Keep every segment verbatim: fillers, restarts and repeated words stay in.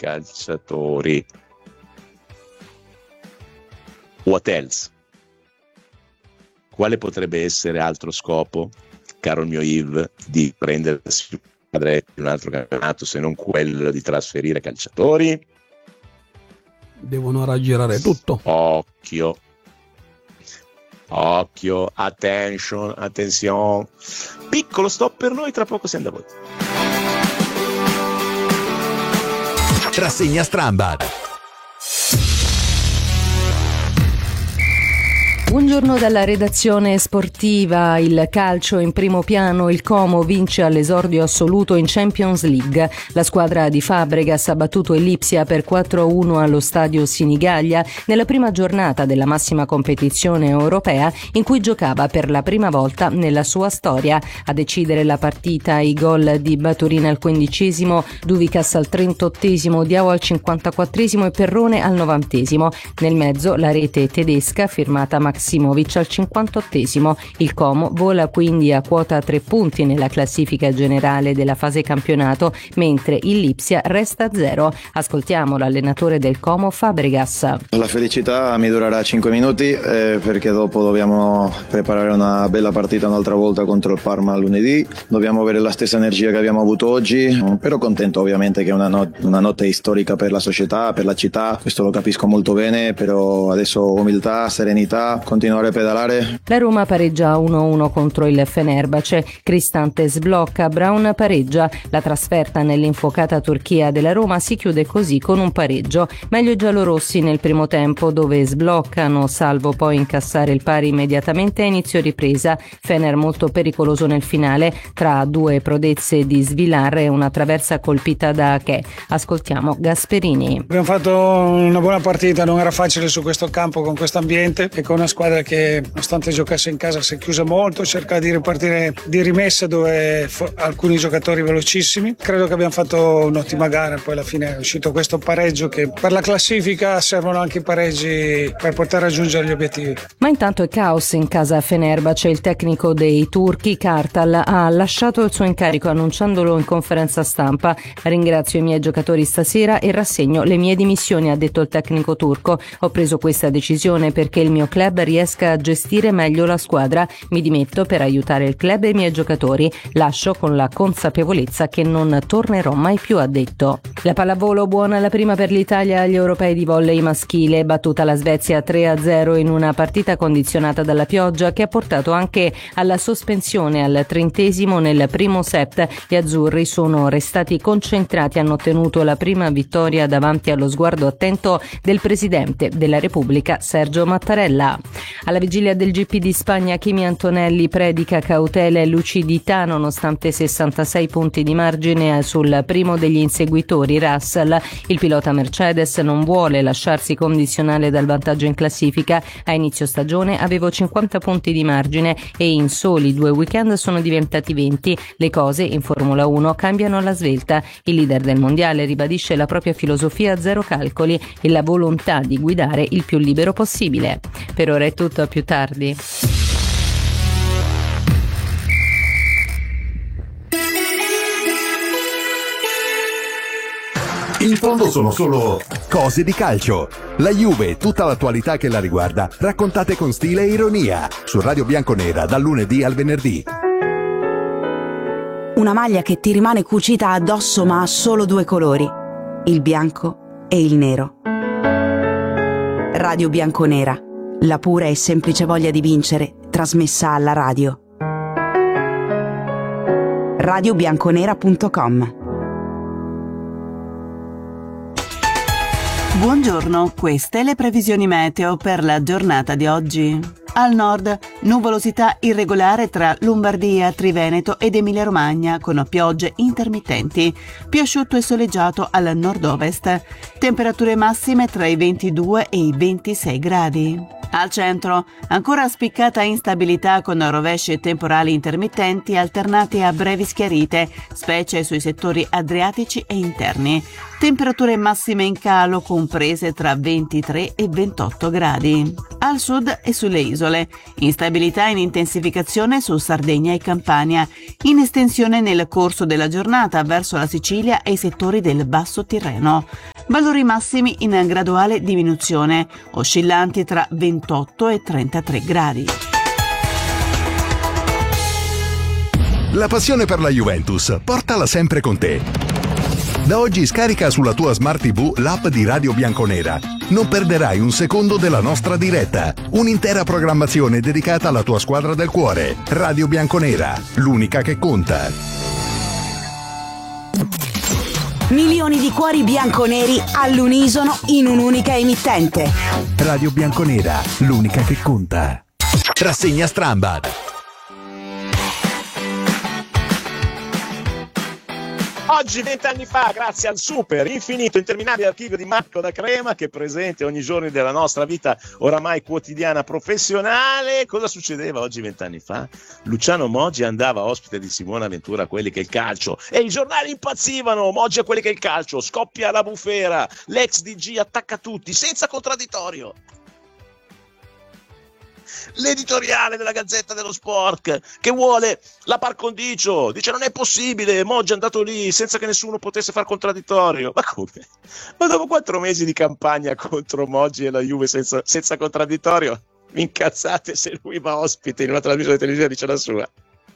calciatori. What else? Quale potrebbe essere altro scopo, caro il mio Yves, di prendersi di un altro campionato se non quello di trasferire calciatori? Devono raggirare tutto. Occhio, occhio, attention, attenzione. Piccolo stop per noi, tra poco siamo da voi. Rassegna Strambad. Buongiorno dalla redazione sportiva. Il calcio in primo piano, il Como vince all'esordio assoluto in Champions League. La squadra di Fabregas ha battuto il Lipsia per quattro a uno allo stadio Sinigaglia nella prima giornata della massima competizione europea in cui giocava per la prima volta nella sua storia. A decidere la partita i gol di Baturin al quindicesimo, Duvicas al trentottesimo, Diao al cinquantaquattresimo e Perrone al novantesimo. Nel mezzo la rete tedesca firmata Max Simovic al cinquantottesimo. Il Como vola quindi a quota tre punti nella classifica generale della fase campionato, mentre il Lipsia resta a zero. Ascoltiamo l'allenatore del Como, Fabregas. La felicità mi durerà cinque minuti eh, perché dopo dobbiamo preparare una bella partita un'altra volta contro il Parma lunedì. Dobbiamo avere la stessa energia che abbiamo avuto oggi, però contento ovviamente che è una, not- una notte storica per la società, per la città. Questo lo capisco molto bene, però adesso umiltà, serenità, continuare a pedalare. La Roma pareggia uno a uno contro il Fenerbahce, Cristante sblocca, Brown pareggia. La trasferta nell'infuocata Turchia della Roma si chiude così con un pareggio. Meglio i giallorossi nel primo tempo, dove sbloccano salvo poi incassare il pari immediatamente a inizio ripresa. Fener molto pericoloso nel finale, tra due prodezze di Svilar e una traversa colpita da Ache. Ascoltiamo Gasperini. Abbiamo fatto una buona partita, non era facile su questo campo con questo ambiente e con una squadra che nonostante giocasse in casa si è chiusa molto, cerca di ripartire di rimessa dove f- alcuni giocatori velocissimi. Credo che abbiamo fatto un'ottima gara, poi alla fine è uscito questo pareggio che per la classifica servono anche i pareggi per poter raggiungere gli obiettivi. Ma intanto è caos in casa Fenerbahce. Il tecnico dei turchi Kartal ha lasciato il suo incarico annunciandolo in conferenza stampa. Ringrazio i miei giocatori stasera e rassegno le mie dimissioni, ha detto il tecnico turco. Ho preso questa decisione perché il mio club riesca a gestire meglio la squadra. Mi dimetto per aiutare il club e i miei giocatori. Lascio con la consapevolezza che non tornerò mai più, ha detto. La pallavolo, buona la prima per l'Italia agli europei di volley maschile. Battuta la Svezia tre a zero in una partita condizionata dalla pioggia che ha portato anche alla sospensione al trentesimo nel primo set. Gli azzurri sono restati concentrati, hanno ottenuto la prima vittoria davanti allo sguardo attento del presidente della Repubblica Sergio Mattarella. Alla vigilia del G P di Spagna, Kimi Antonelli predica cautela e lucidità nonostante sessantasei punti di margine sul primo degli inseguitori, Russell. Il pilota Mercedes non vuole lasciarsi condizionare dal vantaggio in classifica. A inizio stagione avevo cinquanta punti di margine e in soli due weekend sono diventati venti. Le cose in Formula uno cambiano alla svelta. Il leader del mondiale ribadisce la propria filosofia zero calcoli e la volontà di guidare il più libero possibile. Per ora è tutto, a più tardi. In fondo sono solo cose di calcio. La Juve e tutta l'attualità che la riguarda, raccontate con stile e ironia, su Radio Bianconera dal lunedì al venerdì. Una maglia che ti rimane cucita addosso ma ha solo due colori, il bianco e il nero. Radio Bianconera, la pura e semplice voglia di vincere, trasmessa alla radio. radio bianconera punto com. Buongiorno, queste le previsioni meteo per la giornata di oggi. Al nord, nuvolosità irregolare tra Lombardia, Triveneto ed Emilia-Romagna con piogge intermittenti. Più asciutto e soleggiato al nord-ovest. Temperature massime tra i ventidue e i ventisei gradi. Al centro, ancora spiccata instabilità con rovesci e temporali intermittenti alternati a brevi schiarite, specie sui settori adriatici e interni. Temperature massime in calo comprese tra ventitré e ventotto gradi. Al sud e sulle isole, instabilità in intensificazione su Sardegna e Campania, in estensione nel corso della giornata verso la Sicilia e i settori del Basso Tirreno. valori massimi in graduale diminuzione, oscillanti tra ventotto e trentatré gradi. La passione per la Juventus, portala sempre con te. Da oggi scarica sulla tua Smart tivù l'app di Radio Bianconera. Non perderai un secondo della nostra diretta. Un'intera programmazione dedicata alla tua squadra del cuore. Radio Bianconera, l'unica che conta. Milioni di cuori bianconeri all'unisono in un'unica emittente. Radio Bianconera, l'unica che conta. Rassegna Strambad. Oggi, vent'anni fa, grazie al super, infinito, interminabile archivio di Marco da Crema, che è presente ogni giorno della nostra vita oramai quotidiana professionale. Cosa succedeva oggi, vent'anni fa? Luciano Moggi andava ospite di Simona Ventura a Quelli che è il calcio e i giornali impazzivano. Moggi a Quelli che è il calcio, scoppia la bufera, l'ex D G attacca tutti senza contraddittorio. L'editoriale della Gazzetta dello Sport che vuole la par condicio, dice non è possibile, Moggi è andato lì senza che nessuno potesse far contraddittorio. Ma come? Ma dopo quattro mesi di campagna contro Moggi e la Juve senza, senza contraddittorio, vi incazzate se lui va ospite in una trasmissione televisiva e dice la sua?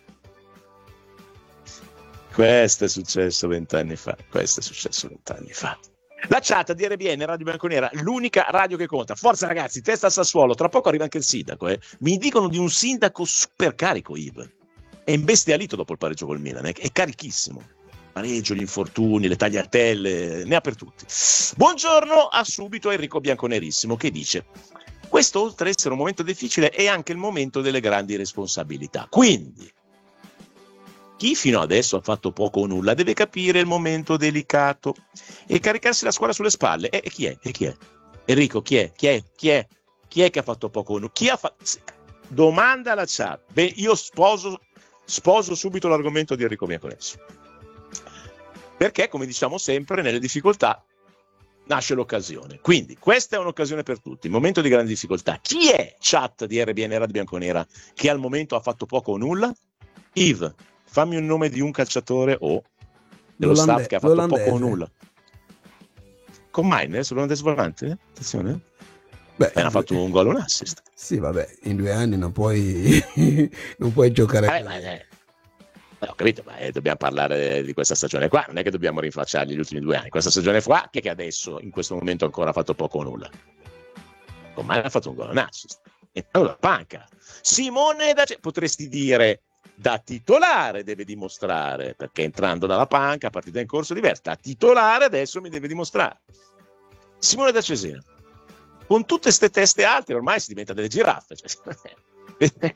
Questo è successo vent'anni fa, questo è successo vent'anni fa. La chat di R B N, Radio Bianconera, l'unica radio che conta. Forza ragazzi, testa al Sassuolo, tra poco arriva anche il sindaco. Eh. Mi dicono di un sindaco super carico, Yves. È imbestialito dopo il pareggio col Milan, eh. È carichissimo. Pareggio, gli infortuni, le tagliatelle, ne ha per tutti. Buongiorno a subito Enrico Bianconerissimo che dice: questo, oltre ad essere un momento difficile, è anche il momento delle grandi responsabilità. Quindi chi fino adesso ha fatto poco o nulla deve capire il momento delicato e caricarsi la squadra sulle spalle. E, e chi è? E chi è? Enrico, chi è? Chi è? Chi è? Chi è che ha fatto poco o nulla? Chi ha fatto? Domanda alla chat. Beh, io sposo, sposo subito l'argomento di Enrico Bianconesi. Perché, come diciamo sempre, nelle difficoltà nasce l'occasione. Quindi, questa è un'occasione per tutti. Momento di grande difficoltà. Chi è, chat di R B N Radio Bianconera, che al momento ha fatto poco o nulla? Yves, fammi un nome di un calciatore o dello L'Olande- staff che ha fatto l'olandese. poco o nulla. Con Mainers, l'olandese volante? Attenzione. Beh, ha fatto un gol e un assist. Sì, vabbè, in due anni non puoi non puoi giocare. Eh, ma, eh, ho capito, ma eh, dobbiamo parlare di questa stagione qua, non è che dobbiamo rinfacciargli gli ultimi due anni. Questa stagione qua, che, che adesso, in questo momento, ancora ha fatto poco o nulla. Con Mainers ha fatto un gol e un assist. E allora, panca. Simone da... potresti dire... da titolare deve dimostrare, perché entrando dalla panca, partita in corso diversa, da titolare adesso mi deve dimostrare. Simone da Cesena, con tutte ste teste alte ormai si diventa delle giraffe. Cioè...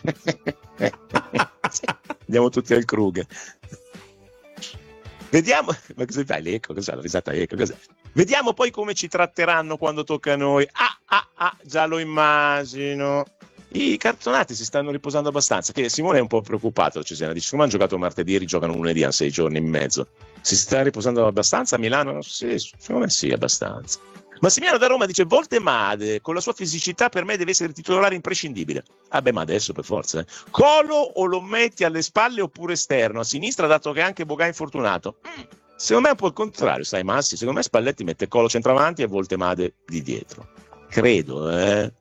andiamo tutti al Kruger. Vediamo, ma cosa fai l'eco? Cos'è la risata eco? Cos'è? Vediamo poi come ci tratteranno quando tocca a noi. Ah, ah, ah, già lo immagino. I cartonati si stanno riposando abbastanza, che Simone è un po' preoccupato, Cesena dice come hanno giocato martedì, rigiocano lunedì, hanno sei giorni e mezzo, si sta riposando abbastanza a Milano? Sì, secondo me sì, abbastanza. Massimiliano da Roma dice Voltemade con la sua fisicità per me deve essere titolare imprescindibile. Ah beh, ma adesso per forza eh. Colo o lo metti alle spalle oppure esterno a sinistra, dato che anche Boga è infortunato? Secondo me è un po' il contrario, sai Massi, secondo me Spalletti mette Colo centravanti e Voltemade di dietro, credo eh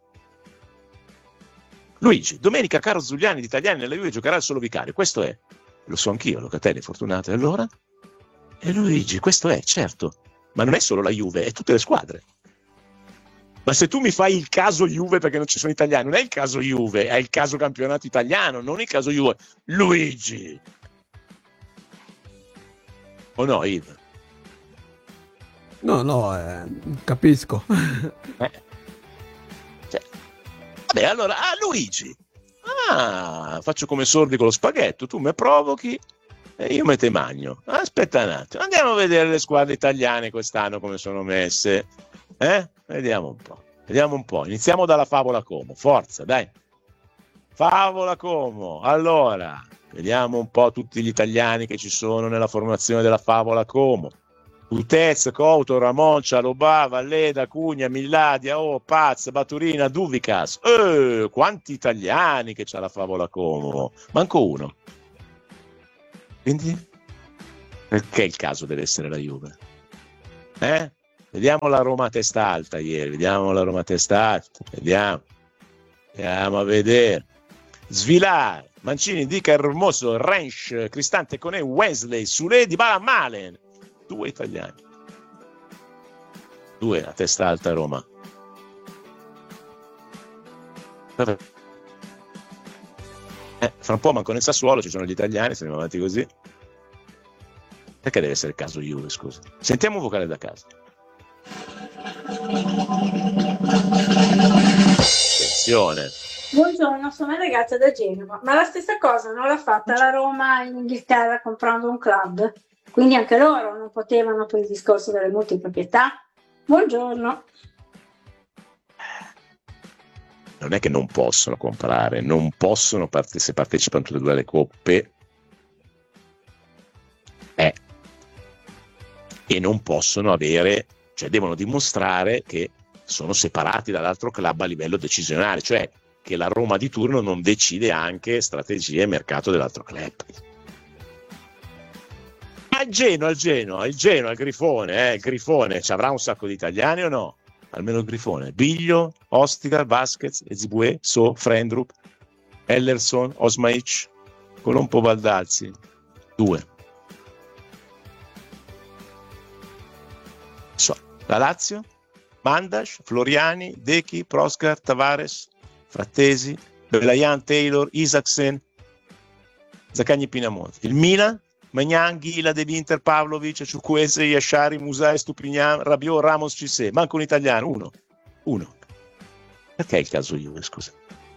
Luigi, domenica Caro Zuliani di Italiani nella Juve giocherà il solo vicario, questo è, lo so anch'io, Locatelli è fortunato, e allora? E Luigi, questo è, certo, ma non è solo la Juve, è tutte le squadre. Ma se tu mi fai il caso Juve perché non ci sono italiani, non è il caso Juve, è il caso campionato italiano, non il caso Juve. Luigi! O no, Yves? No, no, eh, capisco. Eh. Cioè, vabbè, allora, ah, Luigi, ah, faccio come sordi con lo spaghetto, tu mi provochi e io me te magno. Aspetta un attimo, andiamo a vedere le squadre italiane quest'anno come sono messe, eh? Vediamo un po', vediamo un po', iniziamo dalla Favola Como, forza, dai. Favola Como, allora, vediamo un po' tutti gli italiani che ci sono nella formazione della Favola Como. Utez, Couto, Ramon, Cialobà, Valleda, Cugna, Milladia, oh, Paz, Baturina, Duvicas. Eh, quanti italiani che c'ha la Favola Como. Manco uno. Quindi? Perché il caso deve essere la Juve? Eh? Vediamo la Roma a testa alta ieri, vediamo la Roma a testa alta, vediamo, andiamo a vedere. Svilare, Mancini, Dica, Hermoso, Rensch, Cristante, Conè, Wesley, Sule, Dybala, Malen. Due italiani. Due a testa alta a Roma. Eh, fra un po' manco nel Sassuolo, ci sono gli italiani, se andiamo avanti così. Perché deve essere il caso Juve, scusa? Sentiamo un vocale da casa. Attenzione. Buongiorno, sono una ragazza da Genova, ma la stessa cosa non l'ha fatta la Roma in Inghilterra comprando un club, quindi anche loro non potevano per il discorso delle multiproprietà. Buongiorno. Non è che non possono comprare, non possono parte- se partecipano tutte e due alle coppe, eh, e non possono avere, cioè devono dimostrare che sono separati dall'altro club a livello decisionale, cioè che la Roma di turno non decide anche strategie e mercato dell'altro club. Ma il Genoa, il Genoa, il Genoa, il Grifone, eh, il Grifone, ci avrà un sacco di italiani o no? Almeno il Grifone. Biglio, Ostigar, Vasquez, Ezibue, So, Frendrup, Ellerson, Osmaic, Colombo, Baldazzi. Due. So. La Lazio? Mandas, Floriani, Dechi, Proscar, Tavares, Frattesi, Belayan, Taylor, Isaacsen, Zaccagni, Pinamonti. Il Milan? Magnan, Ghila, dell'Inter, Pavlovic, Ciukwese, Yashari, Musai, Stupignan, Rabiot, Ramos, Cissé. Manco un italiano, uno. Uno. Perché è il caso Juve, scusa?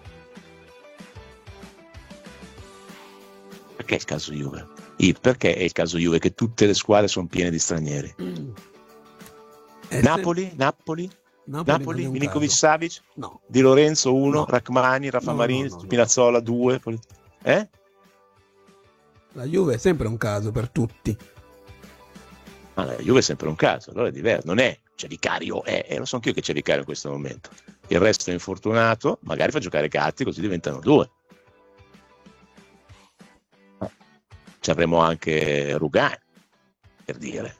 Perché è il caso Juve? I, perché è il caso Juve che tutte le squadre sono piene di stranieri? Mm. Napoli? Napoli? Napoli, Napoli Milinkovic, Savic? No. Di Lorenzo uno, No. Rachmani, Rafa No, Marini, no, no, no. Spinazzola due. Eh? La Juve è sempre un caso per tutti. Ma la Juve è sempre un caso, allora è diverso, non è c'è Vicario, è, e lo so anch'io che c'è Vicario in questo momento. Il resto è infortunato, magari fa giocare Gatti così diventano due. Ci avremo anche Rugani, per dire.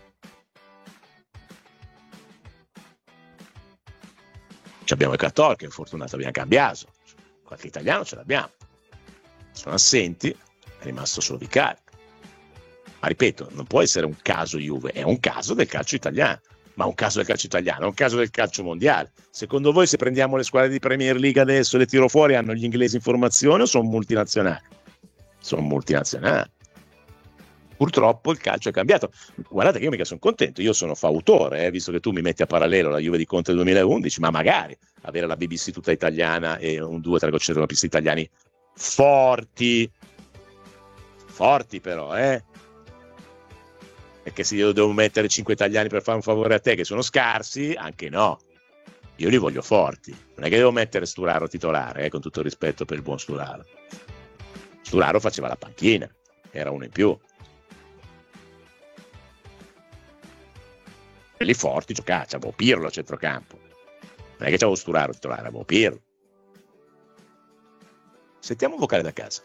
Ci abbiamo il Cator che è infortunato, abbiamo Cambiaso, qualche italiano ce l'abbiamo. Sono assenti, è rimasto solo Vicario. Ma ripeto, non può essere un caso Juve, è un caso del calcio italiano. Ma un caso del calcio italiano, è un caso del calcio mondiale. Secondo voi, se prendiamo le squadre di Premier League adesso e le tiro fuori, hanno gli inglesi in formazione o sono multinazionali? Sono multinazionali. Purtroppo il calcio è cambiato. Guardate che io mica sono contento, io sono fautore, eh, visto che tu mi metti a parallelo la Juve di Conte del duemilaundici, ma magari avere la B B C tutta italiana e un due o tre centrocampisti italiani forti, forti però, eh? Perché se io devo mettere cinque italiani per fare un favore a te che sono scarsi, anche no. Io li voglio forti. Non è che devo mettere Sturaro titolare, eh, con tutto il rispetto per il buon Sturaro. Sturaro faceva la panchina, era uno in più. Quelli forti giocavano, c'avevo Pirlo a centrocampo. Non è che c'avevo Sturaro titolare, avevo Pirlo. Sentiamo un vocale da casa.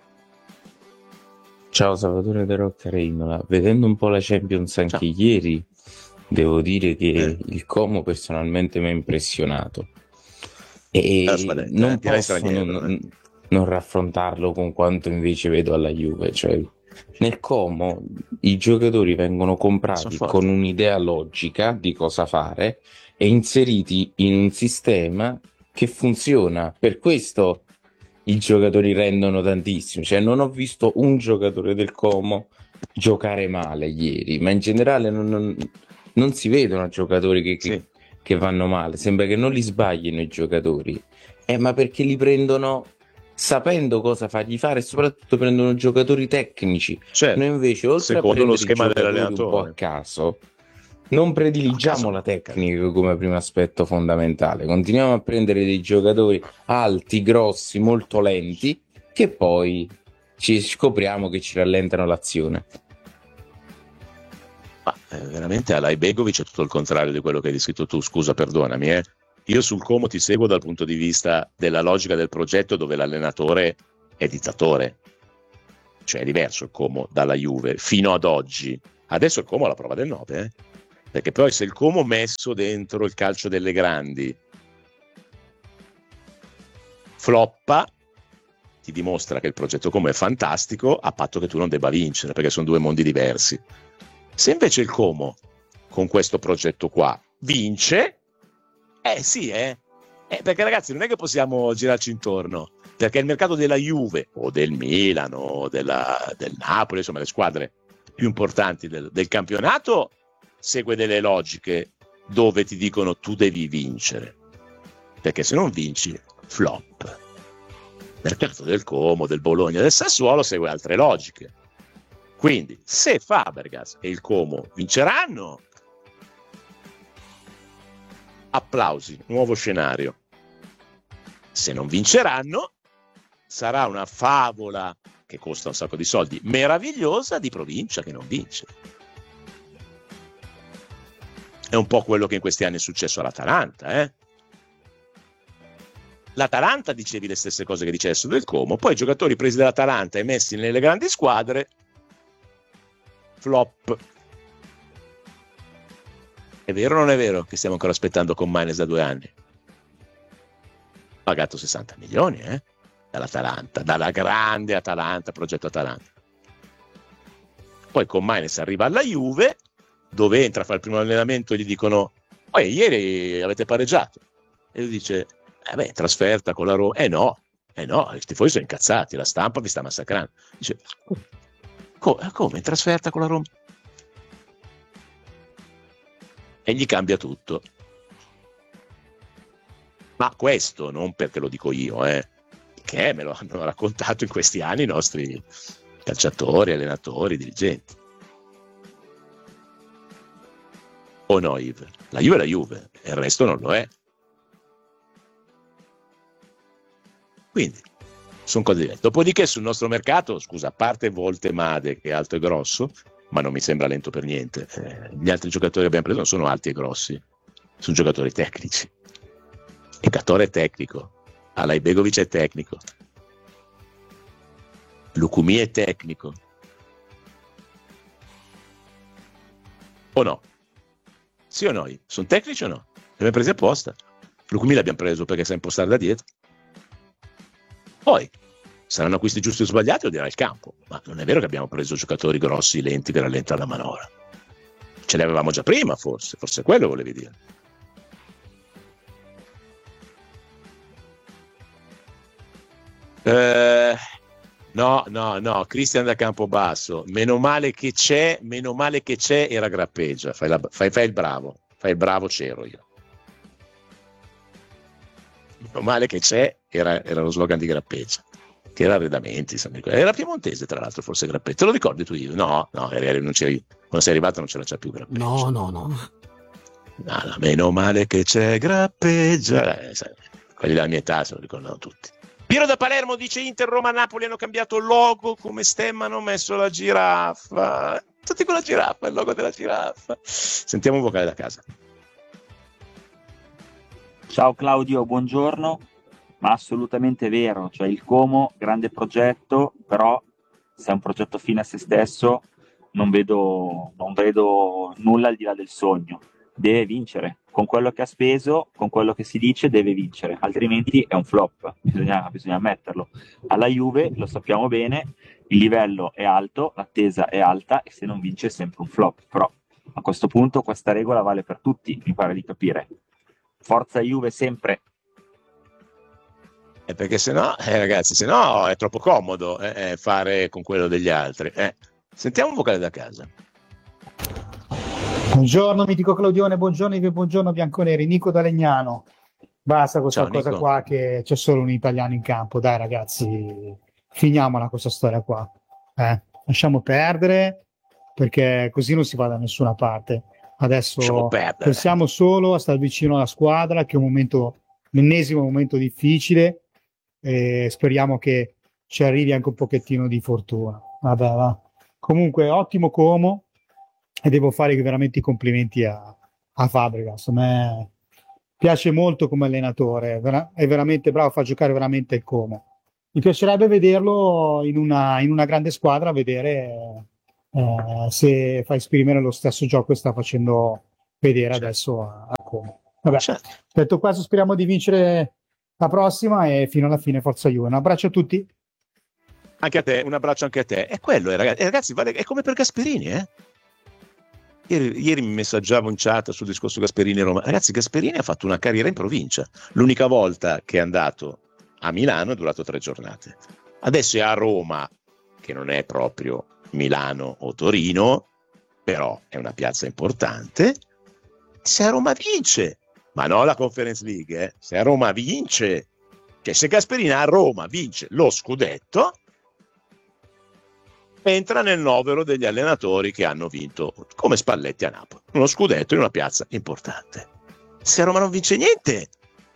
Ciao Salvatore De Rocca Reinola, vedendo un po' la Champions anche Ciao. ieri, devo dire che Eh. il Como personalmente mi ha impressionato e Eh, spadetta, non eh, direi posso straniero, non, eh. non raffrontarlo con quanto invece vedo alla Juve, cioè nel Como i giocatori vengono Sono comprati forti. con un'idea logica di cosa fare e inseriti in un sistema che funziona, per questo i giocatori rendono tantissimo, cioè non ho visto un giocatore del Como giocare male ieri, ma in generale non, non- non si vedono giocatori che, che- Sì. che vanno male, sembra che non li sbaglino i giocatori, eh, ma perché li prendono sapendo cosa fargli fare e soprattutto prendono giocatori tecnici. Certo. Noi invece, oltre a Secondo lo prendere i schema giocatori un po' dell'allenatore. a caso, non prediligiamo A caso. la tecnica come primo aspetto fondamentale, continuiamo a prendere dei giocatori alti, grossi, molto lenti, che poi ci scopriamo che ci rallentano l'azione. Ma eh, veramente alla Begovic è tutto il contrario di quello che hai descritto tu, scusa, perdonami, eh. Io sul Como ti seguo dal punto di vista della logica del progetto dove l'allenatore è dittatore, cioè è diverso il Como dalla Juve fino ad oggi. Adesso il Como ha la prova del nove, eh. perché poi se il Como messo dentro il calcio delle grandi floppa, ti dimostra che il progetto Como è fantastico, a patto che tu non debba vincere, perché sono due mondi diversi. Se invece il Como con questo progetto qua vince, eh sì, eh, eh perché ragazzi non è che possiamo girarci intorno, perché il mercato della Juve o del Milano o della, del Napoli, insomma le squadre più importanti del, del campionato segue delle logiche dove ti dicono tu devi vincere, perché se non vinci flop. Il mercato del Como, del Bologna, del Sassuolo segue altre logiche. Quindi se Fabregas e il Como vinceranno, applausi, nuovo scenario. Se non vinceranno, sarà una favola che costa un sacco di soldi, meravigliosa, di provincia che non vince. È un po' quello che in questi anni è successo all'Atalanta, eh? L'Atalanta dicevi le stesse cose che dice adesso del Como, poi i giocatori presi dall'Atalanta e messi nelle grandi squadre, flop. È vero o non è vero che stiamo ancora aspettando con Maines da due anni? Pagato sessanta milioni, eh? Dall'Atalanta, dalla grande Atalanta, progetto Atalanta. Poi con Maines arriva alla Juve, dove entra, fa il primo allenamento e gli dicono oh, ieri avete pareggiato. E lui dice eh beh, trasferta con la Roma. Eh no, eh no, i tifosi sono incazzati, la stampa vi sta massacrando. Dice come, come in trasferta con la Roma? E gli cambia tutto. Ma questo non perché lo dico io, eh, che me lo hanno raccontato in questi anni i nostri calciatori, allenatori, dirigenti. O no, Yves? La Juve è la Juve, e il resto non lo è. Quindi, sono cose diverse. Dopodiché sul nostro mercato, scusa, a parte Voltemade che è alto e grosso, ma non mi sembra lento per niente, eh, gli altri giocatori che abbiamo preso non sono alti e grossi, sono giocatori tecnici. E Catore è tecnico, Alajbegovic è tecnico, Lukumi è tecnico. O no? Sì o no? Sono tecnici o no? Li abbiamo presi apposta. Lukumi l'abbiamo preso perché sa impostare da dietro. Poi saranno acquisti giusti o sbagliati, lo dirà il campo, ma non è vero che abbiamo preso giocatori grossi, lenti per rallentare la manovra. Ce li avevamo già prima, forse, forse quello volevi dire. Eh, no, no, no, Cristian da Campobasso, meno male che c'è, meno male che c'è, era Grappeggia, fai, la, fai, fai il bravo, fai il bravo, c'ero io. Meno male che c'è, era, era lo slogan di Grappeggia, che era Arredamenti, era piemontese tra l'altro, forse Grappeggia, te lo ricordi tu io? No, no, eri, non c'eri, quando sei arrivato non c'era già più Grappeggia. No, no, no. No, no, meno male che c'è Grappeggia, eh, sai, quelli della mia età se lo ricordano tutti. Piero da Palermo dice Inter, Roma, Napoli hanno cambiato logo, come stemma hanno messo la giraffa, tutti con la giraffa, il logo della giraffa. Sentiamo un vocale da casa. Ciao Claudio, buongiorno, ma assolutamente vero, cioè il Como, grande progetto, però se è un progetto fine a se stesso non vedo, non vedo nulla al di là del sogno. Deve vincere, con quello che ha speso, con quello che si dice deve vincere, altrimenti è un flop, bisogna, bisogna ammetterlo. Alla Juve, lo sappiamo bene, il livello è alto, l'attesa è alta e se non vince è sempre un flop, però a questo punto questa regola vale per tutti, mi pare di capire. Forza Juve sempre. Eh, perché sennò, eh, ragazzi, sennò è troppo comodo eh, fare con quello degli altri. Eh. Sentiamo un vocale da casa. Buongiorno mitico Claudione, buongiorno buongiorno bianconeri, Nico da Legnano. Basta questa Ciao, cosa Nico. qua che c'è solo un italiano in campo, dai ragazzi, finiamola questa storia qua, eh? Lasciamo perdere perché così non si va da nessuna parte. Adesso pensiamo solo a stare vicino alla squadra, che è un momento, l'ennesimo momento difficile, e speriamo che ci arrivi anche un pochettino di fortuna. Vabbè, va. Comunque ottimo Como, e devo fare veramente i complimenti a, a Fabregas. A me piace molto come allenatore, vera- è veramente bravo, fa giocare veramente il Como. Mi piacerebbe vederlo in una, in una grande squadra, vedere eh, se fa esprimere lo stesso gioco che sta facendo vedere adesso a, a Como. Vabbè, certo. Detto questo, speriamo di vincere la prossima e fino alla fine forza Juve. Un abbraccio a tutti. Anche a te, un abbraccio anche a te. È quello, eh, ragazzi, eh, ragazzi vale, è come per Gasperini, eh? Ieri, ieri mi messaggiavo in chat sul discorso Gasperini-Roma. Ragazzi, Gasperini ha fatto una carriera in provincia. L'unica volta che è andato a Milano è durato tre giornate. Adesso è a Roma, che non è proprio Milano o Torino, però è una piazza importante. Se a Roma vince, ma no la Conference League, eh? Se a Roma vince, cioè se Gasperini a Roma vince lo scudetto, entra nel novero degli allenatori che hanno vinto, come Spalletti a Napoli, uno scudetto in una piazza importante. Se a Roma non vince niente,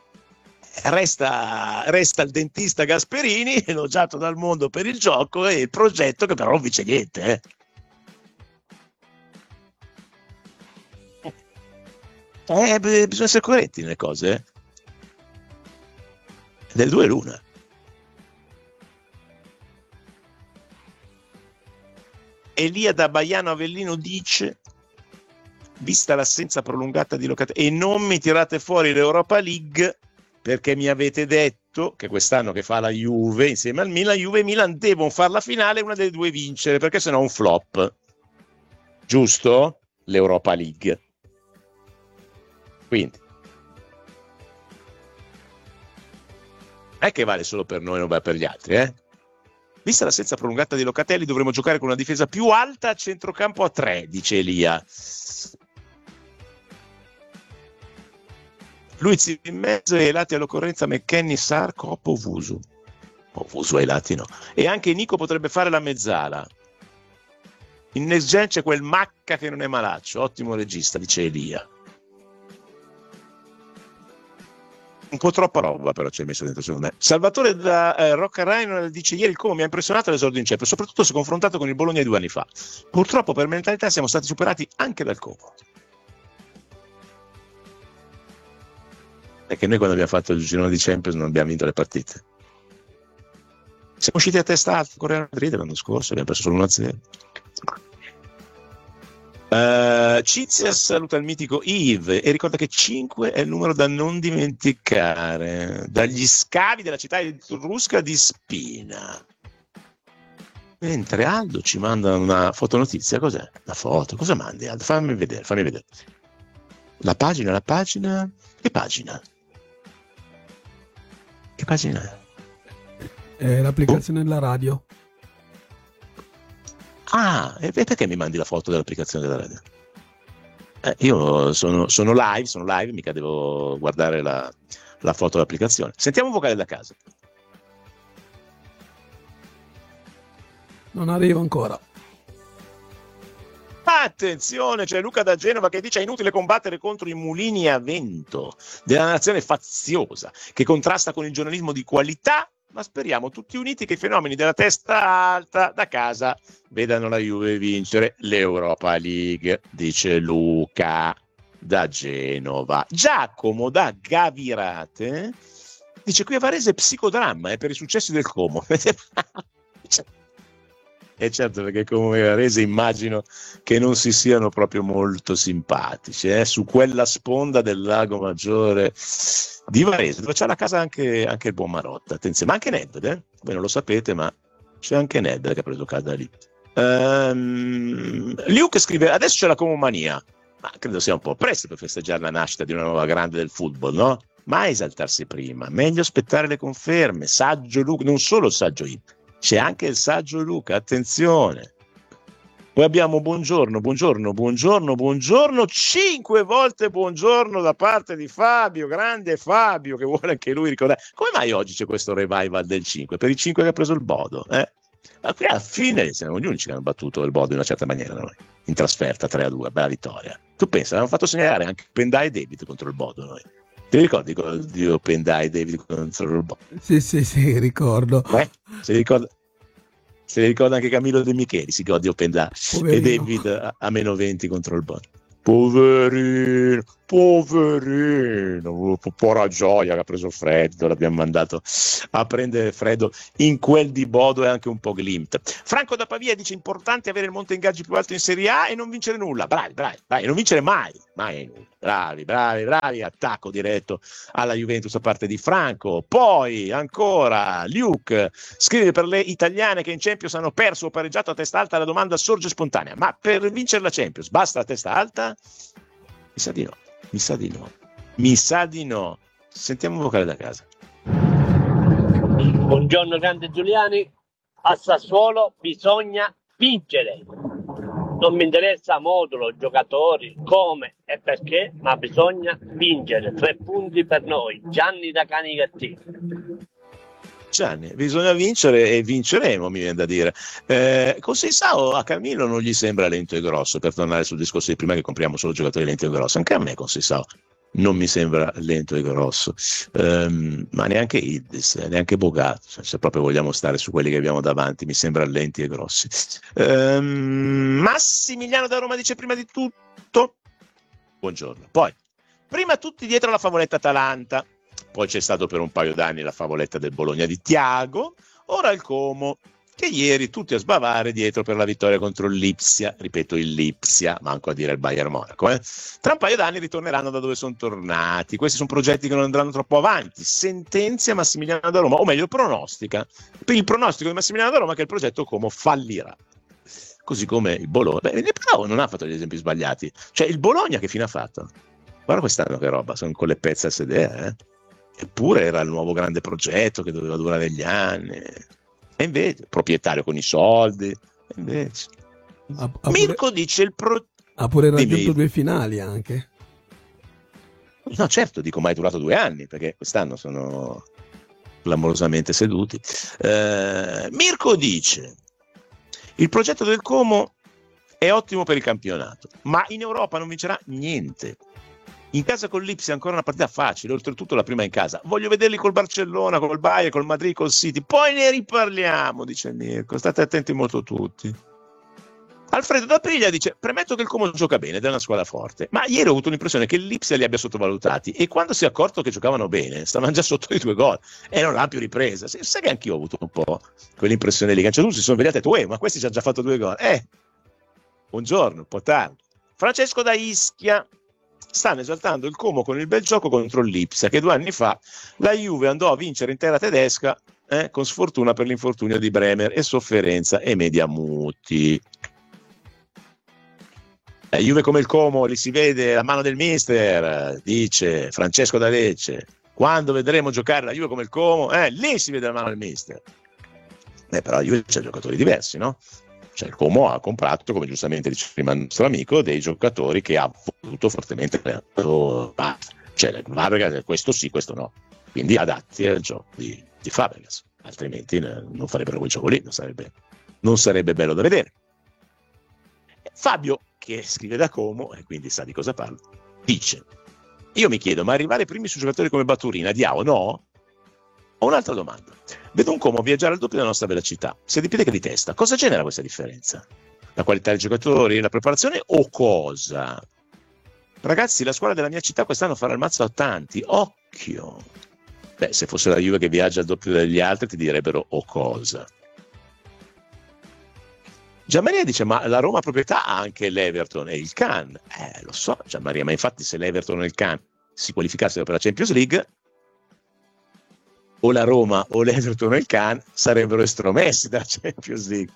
resta, resta il dentista Gasperini, elogiato dal mondo per il gioco, e il progetto che però non vince niente. Eh. Eh, bisogna essere coerenti nelle cose. Eh. Del due l'una. Elia da Baiano Avellino dice: vista l'assenza prolungata di Locatelli, e non mi tirate fuori l'Europa League perché mi avete detto che quest'anno che fa la Juve insieme al Milan, Juve e Milan devono fare la finale, una delle due vincere, perché sennò è un flop. Giusto? L'Europa League. Quindi non è che vale solo per noi, non vale per gli altri, eh? Vista l'assenza prolungata di Locatelli, dovremo giocare con una difesa più alta a centrocampo a tre, dice Elia. Luiz in mezzo e ai lati all'occorrenza McKennie, Sarr, Coppo, Vusu. Oh, Vusu ai lati no. E anche Nico potrebbe fare la mezzala. In Next Gen c'è quel Macca che non è malaccio, ottimo regista, dice Elia. Un po' troppa roba però ci hai messo dentro secondo me. Salvatore da eh, Rocca Rhino dice: ieri il Como mi ha impressionato l'esordio in Champions, soprattutto se confrontato con il Bologna di due anni fa. Purtroppo per mentalità siamo stati superati anche dal Como. È che noi quando abbiamo fatto il girone di Champions non abbiamo vinto le partite. Siamo usciti a testa alta con Real Madrid l'anno scorso, abbiamo perso solo uno a zero. Uh, Cizia saluta il mitico Yves e ricorda che cinque è il numero da non dimenticare. Dagli scavi della città etrusca di Spina. Mentre Aldo ci manda una fotonotizia. Cos'è? La foto? Cosa mandi Aldo? Fammi vedere, fammi vedere. La pagina, la pagina. Che pagina? Che pagina è? È l'applicazione oh. della radio. Ah, e perché mi mandi la foto dell'applicazione della radio? Eh, io sono, sono live, sono live, mica devo guardare la, la foto dell'applicazione. Sentiamo un vocale da casa. Non arrivo ancora. Attenzione, c'è Luca da Genova che dice: è inutile combattere contro i mulini a vento della nazione faziosa che contrasta con il giornalismo di qualità, ma speriamo tutti uniti che i fenomeni della testa alta da casa vedano la Juve vincere l'Europa League, dice Luca da Genova. Giacomo da Gavirate dice: qui a Varese psicodramma è per i successi del Como. E certo, perché come Varese immagino che non si siano proprio molto simpatici, eh? Su quella sponda del Lago Maggiore di Varese, dove c'è la casa anche, anche il buon Marotta. Attenzione, ma anche Ned, eh? Voi non lo sapete, ma c'è anche Ned che ha preso casa lì. Um, Luke scrive: adesso c'è la Comomania, ma credo sia un po' presto per festeggiare la nascita di una nuova grande del football, no? Mai esaltarsi prima, meglio aspettare le conferme. Saggio Luke, non solo il saggio io, c'è anche il saggio Luca, attenzione. Poi abbiamo buongiorno, buongiorno, buongiorno, buongiorno, cinque volte buongiorno da parte di Fabio, grande Fabio, che vuole anche lui ricordare. Come mai oggi c'è questo revival del cinque? Per i cinque che ha preso il Bodo, eh? Ma qui alla fine siamo gli unici che hanno battuto il Bodo in una certa maniera noi, in trasferta tre a due, bella vittoria. Tu pensa, avevamo fatto segnalare anche Pendai e David contro il Bodo noi. Ti ricordi di Pendai e David contro il Bodo? Sì, sì, sì, ricordo. Eh? Se ricorda, se ricorda anche Camillo De Micheli, si ricorda di Pendai e David a, a meno venti contro il Bodo. Poverino, poverino, povera Gioia che ha preso freddo, l'abbiamo mandato a prendere freddo in quel di Bodo e anche un po' Glimt. Franco da Pavia dice: importante avere il monte ingaggi più alto in Serie A e non vincere nulla. Bravi, bravi, bravi, non vincere mai, mai nulla. Bravi, bravi, bravi, attacco diretto alla Juventus da parte di Franco. Poi ancora Luke scrive: per le italiane che in Champions hanno perso o pareggiato a testa alta, la domanda sorge spontanea: ma per vincere la Champions basta la testa alta? Mi sa di no, mi sa di no, mi sa di no. Sentiamo un vocale da casa. Buongiorno grande Giuliani, a Sassuolo bisogna vincere. Non mi interessa modulo, giocatori, come e perché, ma bisogna vincere. Tre punti per noi, Gianni da Canicattì. Gianni, bisogna vincere e vinceremo, mi viene da dire. Eh, Conceição a Camillo non gli sembra lento e grosso, per tornare sul discorso di prima che compriamo solo giocatori lenti e grossi. Anche a me Conceição non mi sembra lento e grosso, um, ma neanche Idris, neanche Bogato, cioè, se proprio vogliamo stare su quelli che abbiamo davanti, mi sembra lenti e grossi. Um, Massimiliano da Roma dice: prima di tutto, buongiorno, poi prima tutti dietro la favoletta Atalanta, poi c'è stato per un paio d'anni la favoletta del Bologna di Thiago, ora il Como, che ieri tutti a sbavare dietro per la vittoria contro il Lipsia, ripeto il Lipsia, manco a dire il Bayern Monaco, eh? Tra un paio d'anni ritorneranno da dove sono tornati. Questi sono progetti che non andranno troppo avanti. Sentenzia Massimiliano da Roma, o meglio pronostica, per il pronostico di Massimiliano da Roma che il progetto Como fallirà, così come il Bologna. Beh, però non ha fatto gli esempi sbagliati, cioè il Bologna che fine ha fatto? Guarda quest'anno che roba, sono con le pezze a sedere, eh? Eppure era il nuovo grande progetto che doveva durare degli anni. E invece, proprietario con i soldi, e invece. Ha, ha Mirko pure, dice il pro... ha pure raggiunto Dimmi. due finali anche. No, certo, dico, ma è durato due anni, perché quest'anno sono clamorosamente seduti. Eh, Mirko dice: il progetto del Como è ottimo per il campionato, ma in Europa non vincerà niente. In casa con l'Ipsia è ancora una partita facile, oltretutto la prima in casa. Voglio vederli col Barcellona, col Bayern, col Madrid, col City. Poi ne riparliamo, dice Mirko. State attenti molto tutti. Alfredo D'Aprilia dice: premetto che il Como gioca bene ed è una squadra forte, ma ieri ho avuto l'impressione che l'Ipsia li abbia sottovalutati e quando si è accorto che giocavano bene stavano già sotto i due gol e non l'ha più ripresa. Sai che anch'io ho avuto un po' quell'impressione lì, che a un certo punto si sono svegliati e detto: uè, ma questi ci hanno già fatto due gol. Eh, buongiorno, un po' tardi. Francesco da Ischia: stanno esaltando il Como con il bel gioco contro l'Ipsia, che due anni fa la Juve andò a vincere in terra tedesca, eh, con sfortuna per l'infortunio di Bremer e sofferenza e media muti. La Juve come il Como li si vede la mano del mister, dice Francesco da Lecce. Quando vedremo giocare la Juve come il Como, eh, lì si vede la mano del mister. Eh, però la Juve c'è giocatori diversi, no? Cioè il Como ha comprato, come giustamente dice prima il nostro amico, dei giocatori che ha voluto fortemente. Cioè Vargas, questo sì, questo no. Quindi adatti al gioco di, di Fabregas, altrimenti non farebbero quel gioco lì, non sarebbe, non sarebbe bello da vedere. Fabio, che scrive da Como e quindi sa di cosa parla, dice: io mi chiedo, ma arrivare primi su giocatori come Baturina, Diao, no? Ho un'altra domanda. Vedo un Como viaggiare al doppio della nostra velocità, sia di piede che di testa. Cosa genera questa differenza? La qualità dei giocatori, la preparazione o cosa? Ragazzi, la squadra della mia città quest'anno farà il mazzo a tanti, occhio. Beh, se fosse la Juve che viaggia al doppio degli altri ti direbbero o cosa. Gianmaria dice: ma la Roma proprietà ha anche l'Everton e il Cannes. Eh, lo so Gianmaria, ma infatti se l'Everton e il Cannes si qualificassero per la Champions League, o la Roma o l'Everton e il Cannes sarebbero estromessi dalla Champions League.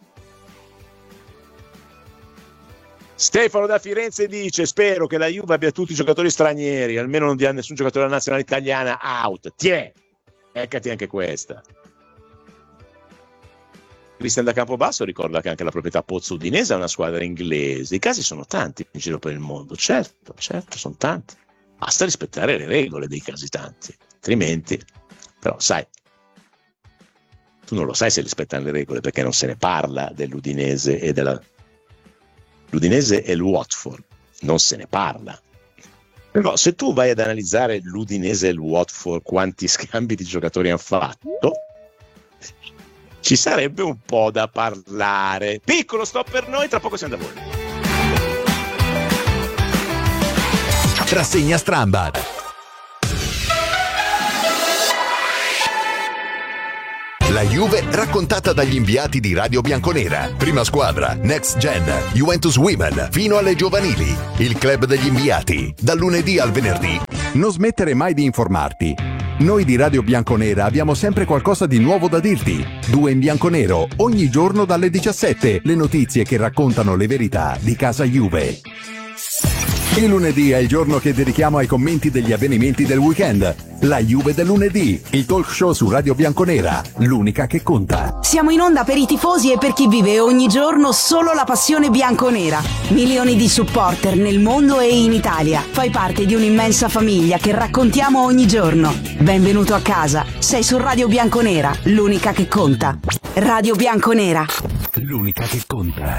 Stefano da Firenze dice: spero che la Juve abbia tutti i giocatori stranieri, almeno non dia nessun giocatore della nazionale italiana out. Tiè, eccati anche questa. Cristian da Campobasso ricorda che anche la proprietà Pozzo Udinese è una squadra inglese. I casi sono tanti in giro per il mondo, certo, certo, sono tanti. Basta rispettare le regole dei casi tanti, altrimenti, però sai, tu non lo sai se rispettano le regole perché non se ne parla dell'Udinese e della l'Udinese e il Watford, non se ne parla. Però se tu vai ad analizzare l'Udinese e il Watford, quanti scambi di giocatori hanno fatto, ci sarebbe un po' da parlare. Piccolo stop per noi, tra poco siamo da voi. Rassegna Strambad. La Juve raccontata dagli inviati di Radio Bianconera. Prima squadra, Next Gen, Juventus Women, fino alle giovanili. Il club degli inviati, dal lunedì al venerdì. Non smettere mai di informarti. Noi di Radio Bianconera abbiamo sempre qualcosa di nuovo da dirti. Due in bianconero, ogni giorno dalle diciassette. Le notizie che raccontano le verità di casa Juve. Il lunedì è il giorno che dedichiamo ai commenti degli avvenimenti del weekend. La Juve del lunedì, il talk show su Radio Bianconera, l'unica che conta. Siamo in onda per i tifosi e per chi vive ogni giorno solo la passione bianconera. Milioni di supporter nel mondo e in Italia. Fai parte di un'immensa famiglia che raccontiamo ogni giorno. Benvenuto a casa. Sei su Radio Bianconera, l'unica che conta. Radio Bianconera, l'unica che conta.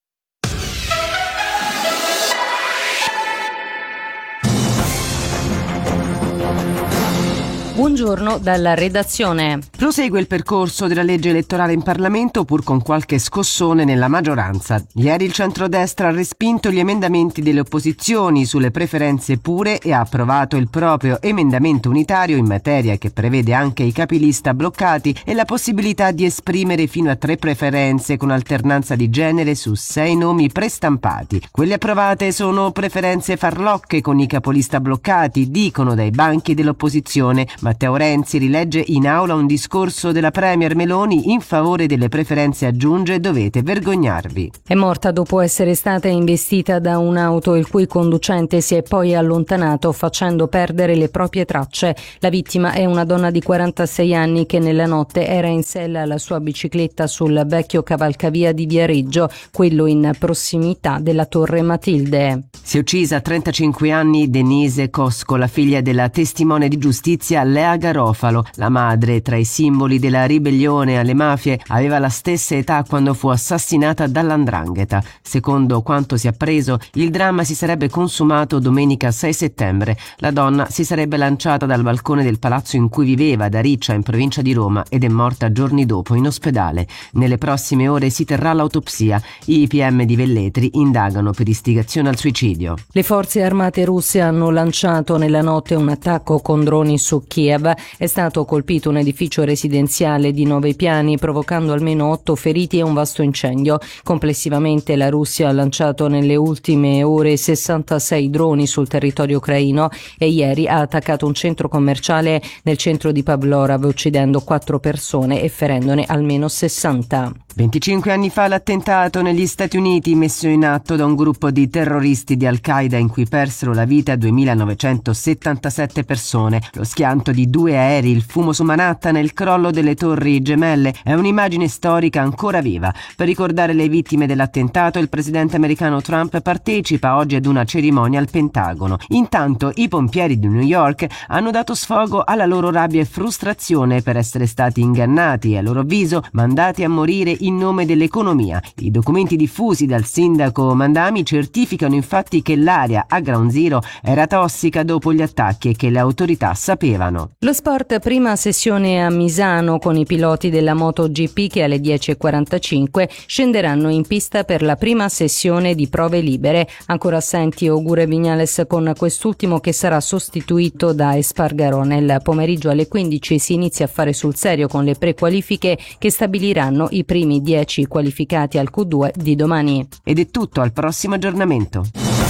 Buongiorno dalla redazione. Prosegue il percorso della legge elettorale in Parlamento pur con qualche scossone nella maggioranza. Ieri il centrodestra ha respinto gli emendamenti delle opposizioni sulle preferenze pure e ha approvato il proprio emendamento unitario in materia che prevede anche i capilista bloccati e la possibilità di esprimere fino a tre preferenze con alternanza di genere su sei nomi prestampati. Quelle approvate sono preferenze farlocche con i capolista bloccati, dicono dai banchi dell'opposizione. Matteo Renzi rilegge in aula un discorso della premier Meloni in favore delle preferenze, aggiunge: dovete vergognarvi. È morta dopo essere stata investita da un'auto il cui conducente si è poi allontanato facendo perdere le proprie tracce. La vittima è una donna di quarantasei anni che nella notte era in sella alla sua bicicletta sul vecchio cavalcavia di Viareggio, quello in prossimità della Torre Matilde. Si è uccisa a trentacinque anni Denise Cosco, la figlia della testimone di giustizia Lea Garofalo. La madre, tra i simboli della ribellione alle mafie, aveva la stessa età quando fu assassinata dall'Andrangheta. Secondo quanto si è appreso, il dramma si sarebbe consumato domenica sei settembre. La donna si sarebbe lanciata dal balcone del palazzo in cui viveva ad Ariccia, in provincia di Roma, ed è morta giorni dopo in ospedale. Nelle prossime ore si terrà l'autopsia. I P M di Velletri indagano per istigazione al suicidio. Le forze armate russe hanno lanciato nella notte un attacco con droni su Kiev. È stato colpito un edificio residenziale di nove piani, provocando almeno otto feriti e un vasto incendio. Complessivamente la Russia ha lanciato nelle ultime ore sessantasei droni sul territorio ucraino e ieri ha attaccato un centro commerciale nel centro di Pavlorad, uccidendo quattro persone e ferendone almeno sessanta. venticinque anni fa l'attentato negli Stati Uniti messo in atto da un gruppo di terroristi di Al-Qaeda in cui persero la vita duemilanovecentosettantasette persone. Lo schianto di due aerei, il fumo su Manhattan e il crollo delle torri gemelle è un'immagine storica ancora viva. Per ricordare le vittime dell'attentato, il presidente americano Trump partecipa oggi ad una cerimonia al Pentagono. Intanto i pompieri di New York hanno dato sfogo alla loro rabbia e frustrazione per essere stati ingannati e, a loro avviso, mandati a morire in nome dell'economia. I documenti diffusi dal sindaco Mandami certificano infatti che l'area a Ground Zero era tossica dopo gli attacchi e che le autorità sapevano. Lo sport, prima sessione a Misano con i piloti della MotoGP che alle dieci e quarantacinque scenderanno in pista per la prima sessione di prove libere. Ancora assenti Ogura e Viñales, con quest'ultimo che sarà sostituito da Espargaró. Nel pomeriggio alle quindici si inizia a fare sul serio con le prequalifiche che stabiliranno i primi dieci qualificati al Q due di domani. Ed è tutto, al prossimo aggiornamento.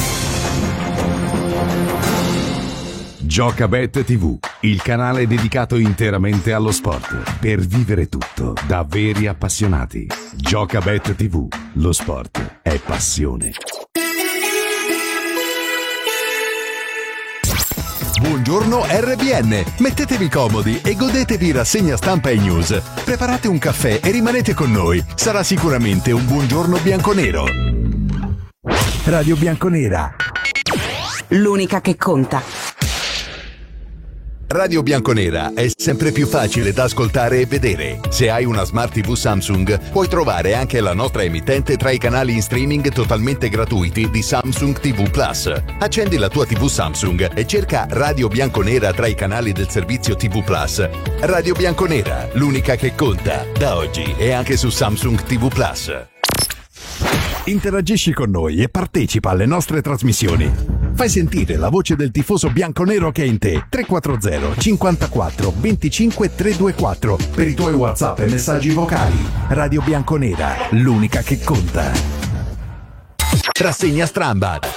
Giocabet tivù, il canale dedicato interamente allo sport, per vivere tutto da veri appassionati. Giocabet tivù, lo sport è passione. Buongiorno R B N, mettetevi comodi e godetevi rassegna stampa e news. Preparate un caffè e rimanete con noi, sarà sicuramente un buongiorno bianconero. Radio Bianconera, l'unica che conta. Radio Bianconera è sempre più facile da ascoltare e vedere. Se hai una Smart tivù Samsung, puoi trovare anche la nostra emittente tra i canali in streaming totalmente gratuiti di Samsung tivù Plus. Accendi la tua tivù Samsung e cerca Radio Bianconera tra i canali del servizio tivù Plus. Radio Bianconera, l'unica che conta, da oggi e anche su Samsung tivù Plus. Interagisci con noi e partecipa alle nostre trasmissioni. Fai sentire la voce del tifoso bianconero che è in te. tre quattro zero cinquantaquattro venticinque trecentoventiquattro per i tuoi WhatsApp e messaggi vocali. Radio Bianconera, l'unica che conta. Rassegna Stramba.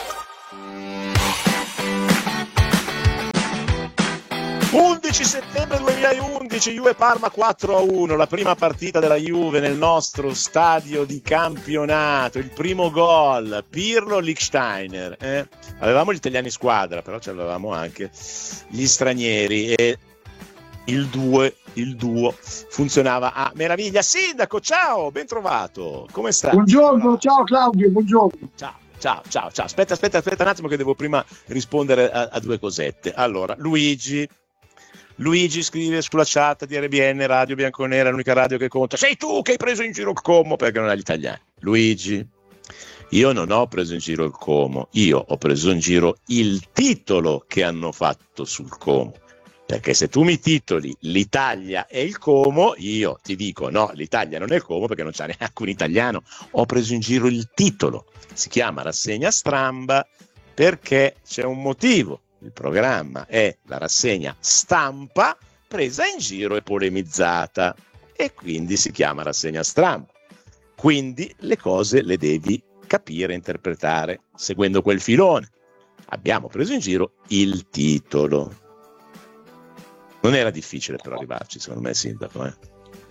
undici settembre duemilaundici, Juve Parma quattro a uno, la prima partita della Juve nel nostro stadio di campionato, il primo gol, Pirlo Lichtsteiner, eh? Avevamo gli italiani in squadra, però avevamo anche gli stranieri e il due, il duo funzionava a meraviglia. Sindaco, ciao, ben trovato, come stai? Buongiorno, ciao Claudio, buongiorno. Ciao. Ciao, ciao, ciao, aspetta, aspetta, aspetta un attimo che devo prima rispondere a, a due cosette. Allora, Luigi, Luigi scrive sulla chat di R B N, Radio Bianconera, l'unica radio che conta. Sei tu che hai preso in giro il Como perché non hai gli italiani. Luigi, io non ho preso in giro il Como, io ho preso in giro il titolo che hanno fatto sul Como. Perché se tu mi titoli l'Italia e il Como, io ti dico no, l'Italia non è il Como perché non c'è neanche un italiano. Ho preso in giro il titolo. Si chiama Rassegna Stramba perché c'è un motivo. Il programma è la rassegna stampa presa in giro e polemizzata e quindi si chiama Rassegna Stramba. Quindi le cose le devi capire e interpretare seguendo quel filone. Abbiamo preso in giro il titolo. Non era difficile per arrivarci, secondo me, sindaco. Eh?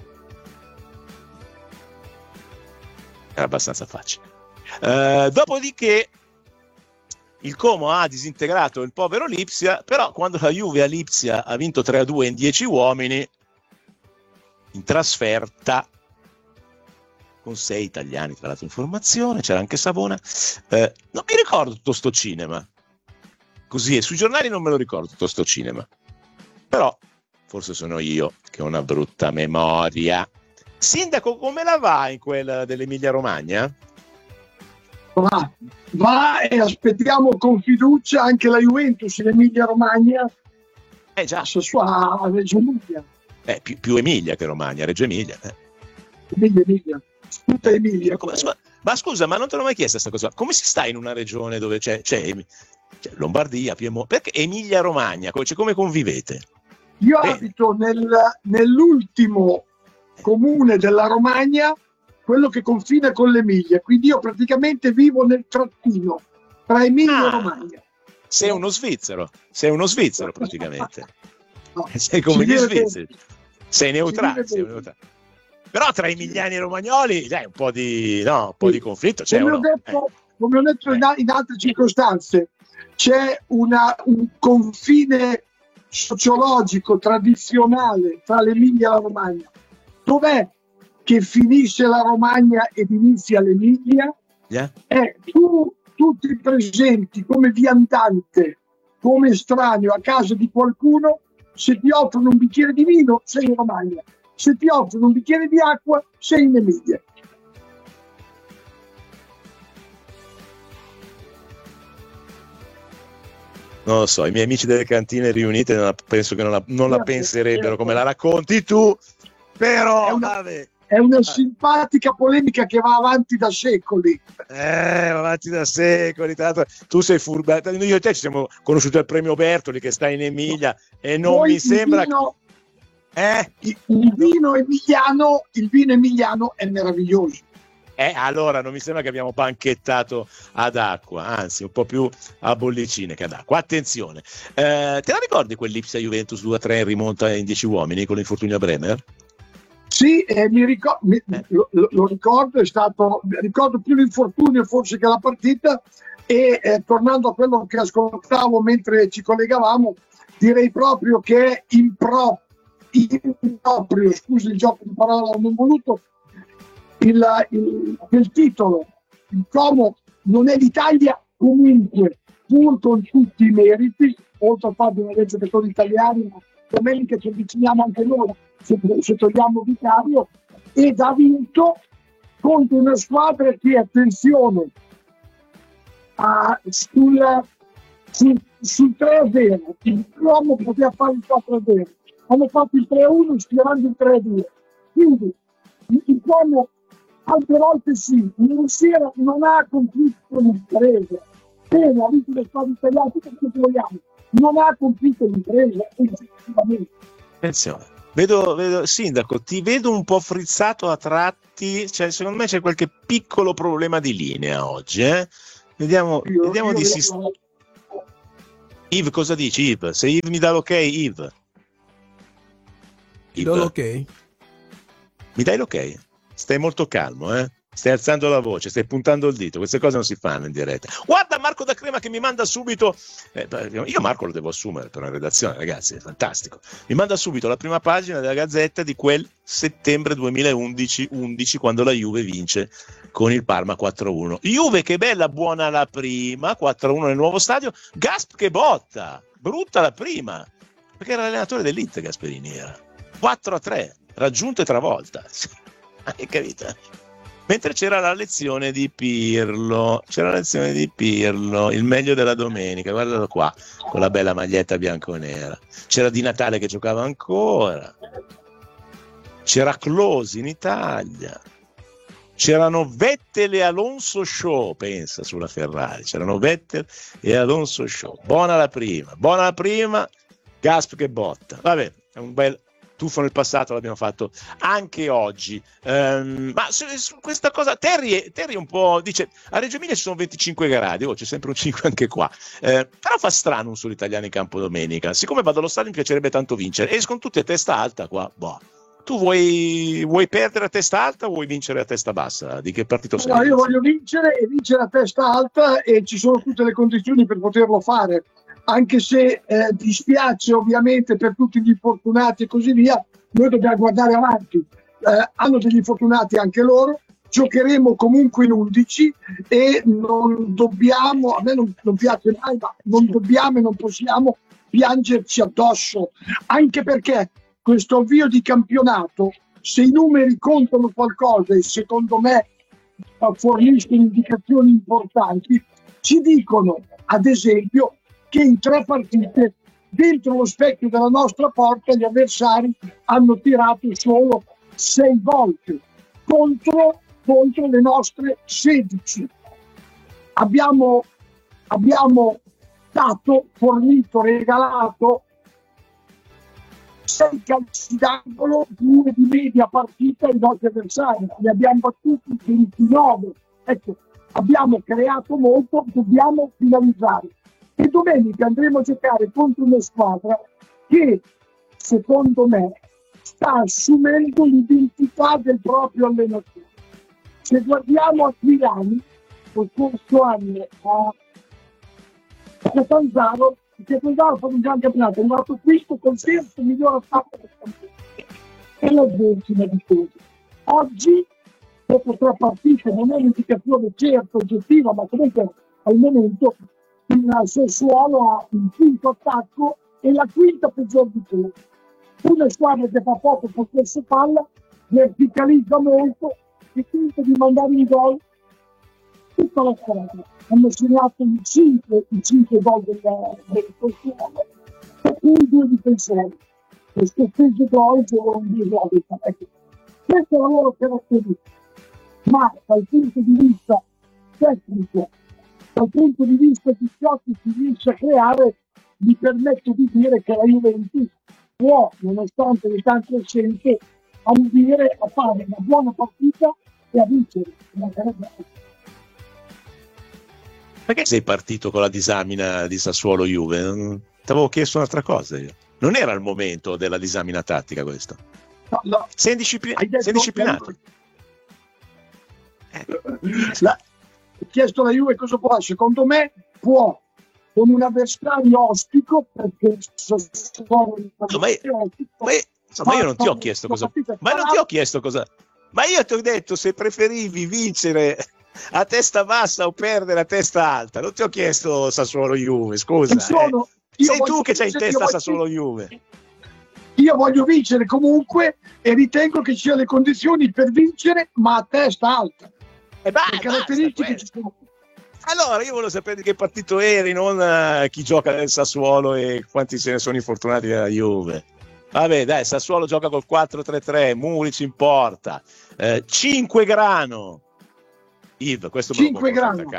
Era abbastanza facile. Uh, dopodiché il Como ha disintegrato il povero Lipsia, però quando la Juve a Lipsia ha vinto tre a due in dieci uomini, in trasferta, con sei italiani, tra l'altro in formazione, c'era anche Savona, eh, non mi ricordo tutto sto cinema, così, e sui giornali non me lo ricordo tutto sto cinema, però forse sono io che ho una brutta memoria. Sindaco, come la va in quella dell'Emilia Romagna? Va, va e aspettiamo con fiducia anche la Juventus in Emilia Romagna. Eh già. Sua Reggio Emilia. Eh, più, più Emilia che Romagna, Reggio Emilia. Eh. Emilia, Emilia. Tutta Emilia. Ma, ma, ma scusa, ma non te l'ho mai chiesto questa cosa? Come si sta in una regione dove c'è, c'è, c'è Lombardia, Piemonte? Perché Emilia Romagna? Cioè, come convivete? Io Bene. abito nel, nell'ultimo comune della Romagna, quello che confina con l'Emilia, quindi io praticamente vivo nel trattino tra Emilia ah, e Romagna. Sei uno svizzero, sei uno svizzero praticamente. No, sei come gli svizzeri. Bene. Sei neutrale, sei neutrale. Però tra emiliani e romagnoli c'è un po' di, no, un po' sì. di conflitto. C'è come, no? ho detto, eh. come ho detto in, in altre circostanze, c'è una, un confine sociologico, tradizionale tra l'Emilia e la Romagna. Dov'è che finisce la Romagna ed inizia l'Emilia? Yeah. E tu, tu ti presenti come viandante, come estraneo a casa di qualcuno, se ti offrono un bicchiere di vino sei in Romagna, se ti offrono un bicchiere di acqua sei in Emilia. Non lo so, i miei amici delle cantine riunite non la, penso che non la, non la penserebbero come la racconti tu, però è una, vabbè. È una simpatica polemica che va avanti da secoli. Eh, va avanti da secoli. Tra l'altro, tu sei furbato. Io e te ci siamo conosciuti al premio Bertoli che sta in Emilia e non Poi mi sembra. Vino, eh? il, il vino emiliano, il vino emiliano è meraviglioso. Eh, allora non mi sembra che abbiamo banchettato ad acqua, anzi un po' più a bollicine che ad acqua. Attenzione, eh, te la ricordi quell'Ipsia Juventus due a tre in rimonta in dieci uomini con l'infortunio a Bremer? Sì, eh, mi ricor- mi, eh. lo, lo ricordo, è stato, ricordo più l'infortunio forse che la partita e eh, tornando a quello che ascoltavo mentre ci collegavamo, direi proprio che è impro- improprio, scusi il gioco di parola non voluto, il, il, il titolo, il Como non è l'Italia comunque, pur con tutti i meriti, oltre al fatto di non avere giocatori italiani, ma domenica ci avviciniamo anche noi, se, se togliamo Vicario, ed ha vinto contro una squadra che, attenzione, a, sul, sul, sul tre a zero, il Como poteva fare il quattro a zero, hanno fatto il tre a uno schierando il tre a due, quindi il Como altre volte sì, ieri sera non ha conflitto con il Paese, bene, ha vinto le squadre italiane, tutto quello che vogliamo, non ha compiuto l'impresa effettivamente. Attenzione, vedo, vedo, Sindaco, ti vedo un po' frizzato a tratti, cioè, secondo me c'è qualche piccolo problema di linea oggi, eh? Vediamo, Io, vediamo io di vedo- sistemare. Yves, cosa dici, Yves? Se Yves mi dà l'ok, Yves. Ti do Yves, l'ok? mi dai l'ok? Stai molto calmo, eh? Stai alzando la voce, stai puntando il dito, queste cose non si fanno in diretta. Guarda Marco da Crema che mi manda subito, eh, io Marco lo devo assumere per una redazione, ragazzi, è fantastico. Mi manda subito la prima pagina della Gazzetta di quel settembre duemilaundici undici, quando la Juve vince con il Parma quattro a uno. Juve che bella, buona la prima, quattro a uno nel nuovo stadio. Gasp che botta, brutta la prima, perché era l'allenatore dell'Inter Gasperini, era quattro a tre, raggiunto e travolta. Hai capito? Mentre c'era la lezione di Pirlo, c'era la lezione di Pirlo, il meglio della domenica, guardalo qua, con la bella maglietta bianco-nera. C'era Di Natale che giocava ancora, c'era Close in Italia, c'erano Vettel e Alonso Show, pensa, sulla Ferrari, c'erano Vettel e Alonso Show. Buona la prima, buona la prima, Gasp che botta. Vabbè, è un bel tuffo nel passato, l'abbiamo fatto anche oggi. Um, ma su, su questa cosa, Terry, Terry un po' dice, a Reggio Emilia ci sono venticinque gradi, oh, c'è sempre un cinque anche qua, eh, però fa strano un solo italiano in campo domenica. Siccome vado allo stadio mi piacerebbe tanto vincere, escono tutti a testa alta qua, boh. Tu vuoi, vuoi perdere a testa alta o vuoi vincere a testa bassa? Di che partito sei? No, io voglio vincere e vincere a testa alta, e ci sono tutte le condizioni per poterlo fare, anche se eh, dispiace ovviamente per tutti gli infortunati e così via. Noi dobbiamo guardare avanti, eh, hanno degli infortunati anche loro, giocheremo comunque in undici e non dobbiamo, a me non, non piace mai, ma non dobbiamo e non possiamo piangerci addosso, anche perché questo avvio di campionato, se i numeri contano qualcosa, e secondo me forniscono indicazioni importanti, ci dicono ad esempio che in tre partite dentro lo specchio della nostra porta gli avversari hanno tirato solo sei volte contro, contro le nostre sedici. Abbiamo, abbiamo dato, fornito, regalato sei calci d'angolo, due di media partita ai nostri avversari, li abbiamo battuti ventinove. Ecco, abbiamo creato molto, dobbiamo finalizzare. E domenica andremo a giocare contro una squadra che, secondo me, sta assumendo l'identità del proprio allenatore. Se guardiamo a Milano, lo scorso anno a Catanzaro, che Catanzaro ha fatto un gran campionato, è arrivato quinto con il terzo miglior attacco del campionato. E la decima di tutti. Oggi, dopo tre partite, non è un'indicazione certa, oggettiva, ma comunque al momento il Sassuolo ha il quinto attacco e la quinta peggior di tutti. Una squadra che fa poco possesso palla, verticalizza molto e tenta di mandare in gol tutta la squadra. Hanno segnato i cinque, i cinque gol del, del Sassuolo e più due difensori. Questo stesso gol sono un disabile. Ecco. Questa è la loro caratteristica. Ma dal punto di vista tecnico, dal punto di vista di ciò che si riesce a creare, mi permetto di dire che la Juventus può, nonostante le tante assenze, ambire a fare una buona partita e a vincere una gara. Perché sei partito con la disamina di Sassuolo Juve? Ti avevo chiesto un'altra cosa io. Non era il momento della disamina tattica questo. No, no. Sei, indisciplin- detto, sei indisciplinato. La, ho chiesto alla Juve cosa può. Secondo me può, con un avversario ostico, perché Sassuolo no, ma, io, ma, io, insomma, io non ti ho chiesto cosa. Ma non ti ho chiesto cosa. Ma io ti ho detto se preferivi vincere a testa bassa o perdere a testa alta. Non ti ho chiesto Sassuolo Juve, scusa. Sono, eh. Sei tu che c'hai in testa Sassuolo Juve. Io voglio vincere comunque e ritengo che ci siano le condizioni per vincere, ma a testa alta. E bah, le caratteristiche ci sono. Allora io volevo sapere di che partito eri, non uh, chi gioca nel Sassuolo e quanti se ne sono infortunati della Juve. Vabbè, dai, Sassuolo gioca col quattro tre tre, Muric in porta, eh, cinque Grano. Yves, questo cinque Grano.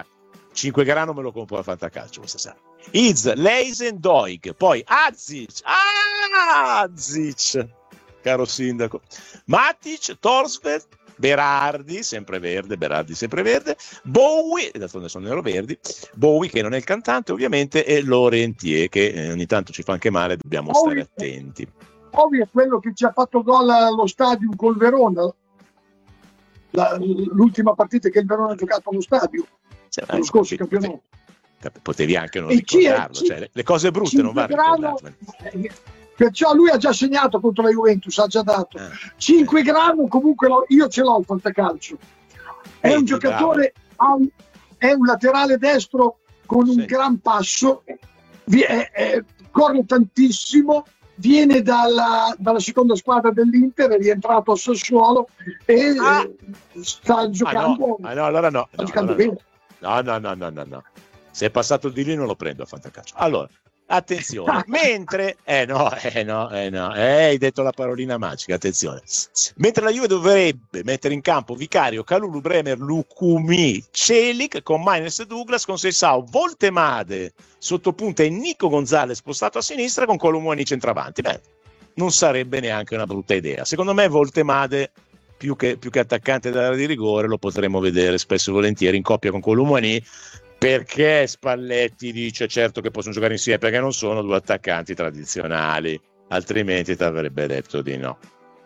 cinque grano me lo compro a Fantacalcio questa sera. Iz, Leisen, Doig, poi Azic, Azic, caro sindaco, Matic, Torsved, Berardi, sempre verde, Berardi sempre verde, Bowie, d'altronde sono neroverdi, Bowie che non è il cantante ovviamente, e Laurentier che eh, ogni tanto ci fa anche male, dobbiamo Bowie, stare attenti. Bowie è quello che ci ha fatto gol allo stadio col Verona, la, l'ultima partita che il Verona ha giocato allo stadio, cioè, lo scorso campionato. Potevi anche non E ricordarlo, chi è, chi, cioè, le cose brutte non vanno ricordate. Perciò lui ha già segnato contro la Juventus, ha già dato eh. cinque grammi, comunque lo, io ce l'ho il Fantacalcio. È Vedi, un giocatore, ha un, è un laterale destro con un sì. gran passo, vi, è, è, corre tantissimo, viene dalla, dalla seconda squadra dell'Inter, è rientrato a Sassuolo e ah. sta giocando. Ah no, ah, no allora no. Sta no, giocando allora bene. No, no, no, no, no, no. Se è passato di lì non lo prendo a Fantacalcio. Allora, attenzione, mentre eh no, eh no, eh no, eh, hai detto la parolina magica, attenzione. Mentre la Juve dovrebbe mettere in campo Vicario, Kalulu, Bremer, Lukumi, Celik con Mainers e Douglas, con Seisao, Voltemade sottopunta e Nico Gonzalez spostato a sinistra con Colomouani centravanti. Beh, non sarebbe neanche una brutta idea. Secondo me Voltemade più che, più che attaccante dall'area di rigore lo potremmo vedere spesso e volentieri in coppia con Colomouani, perché Spalletti dice certo che possono giocare insieme perché non sono due attaccanti tradizionali, altrimenti ti avrebbe detto di no.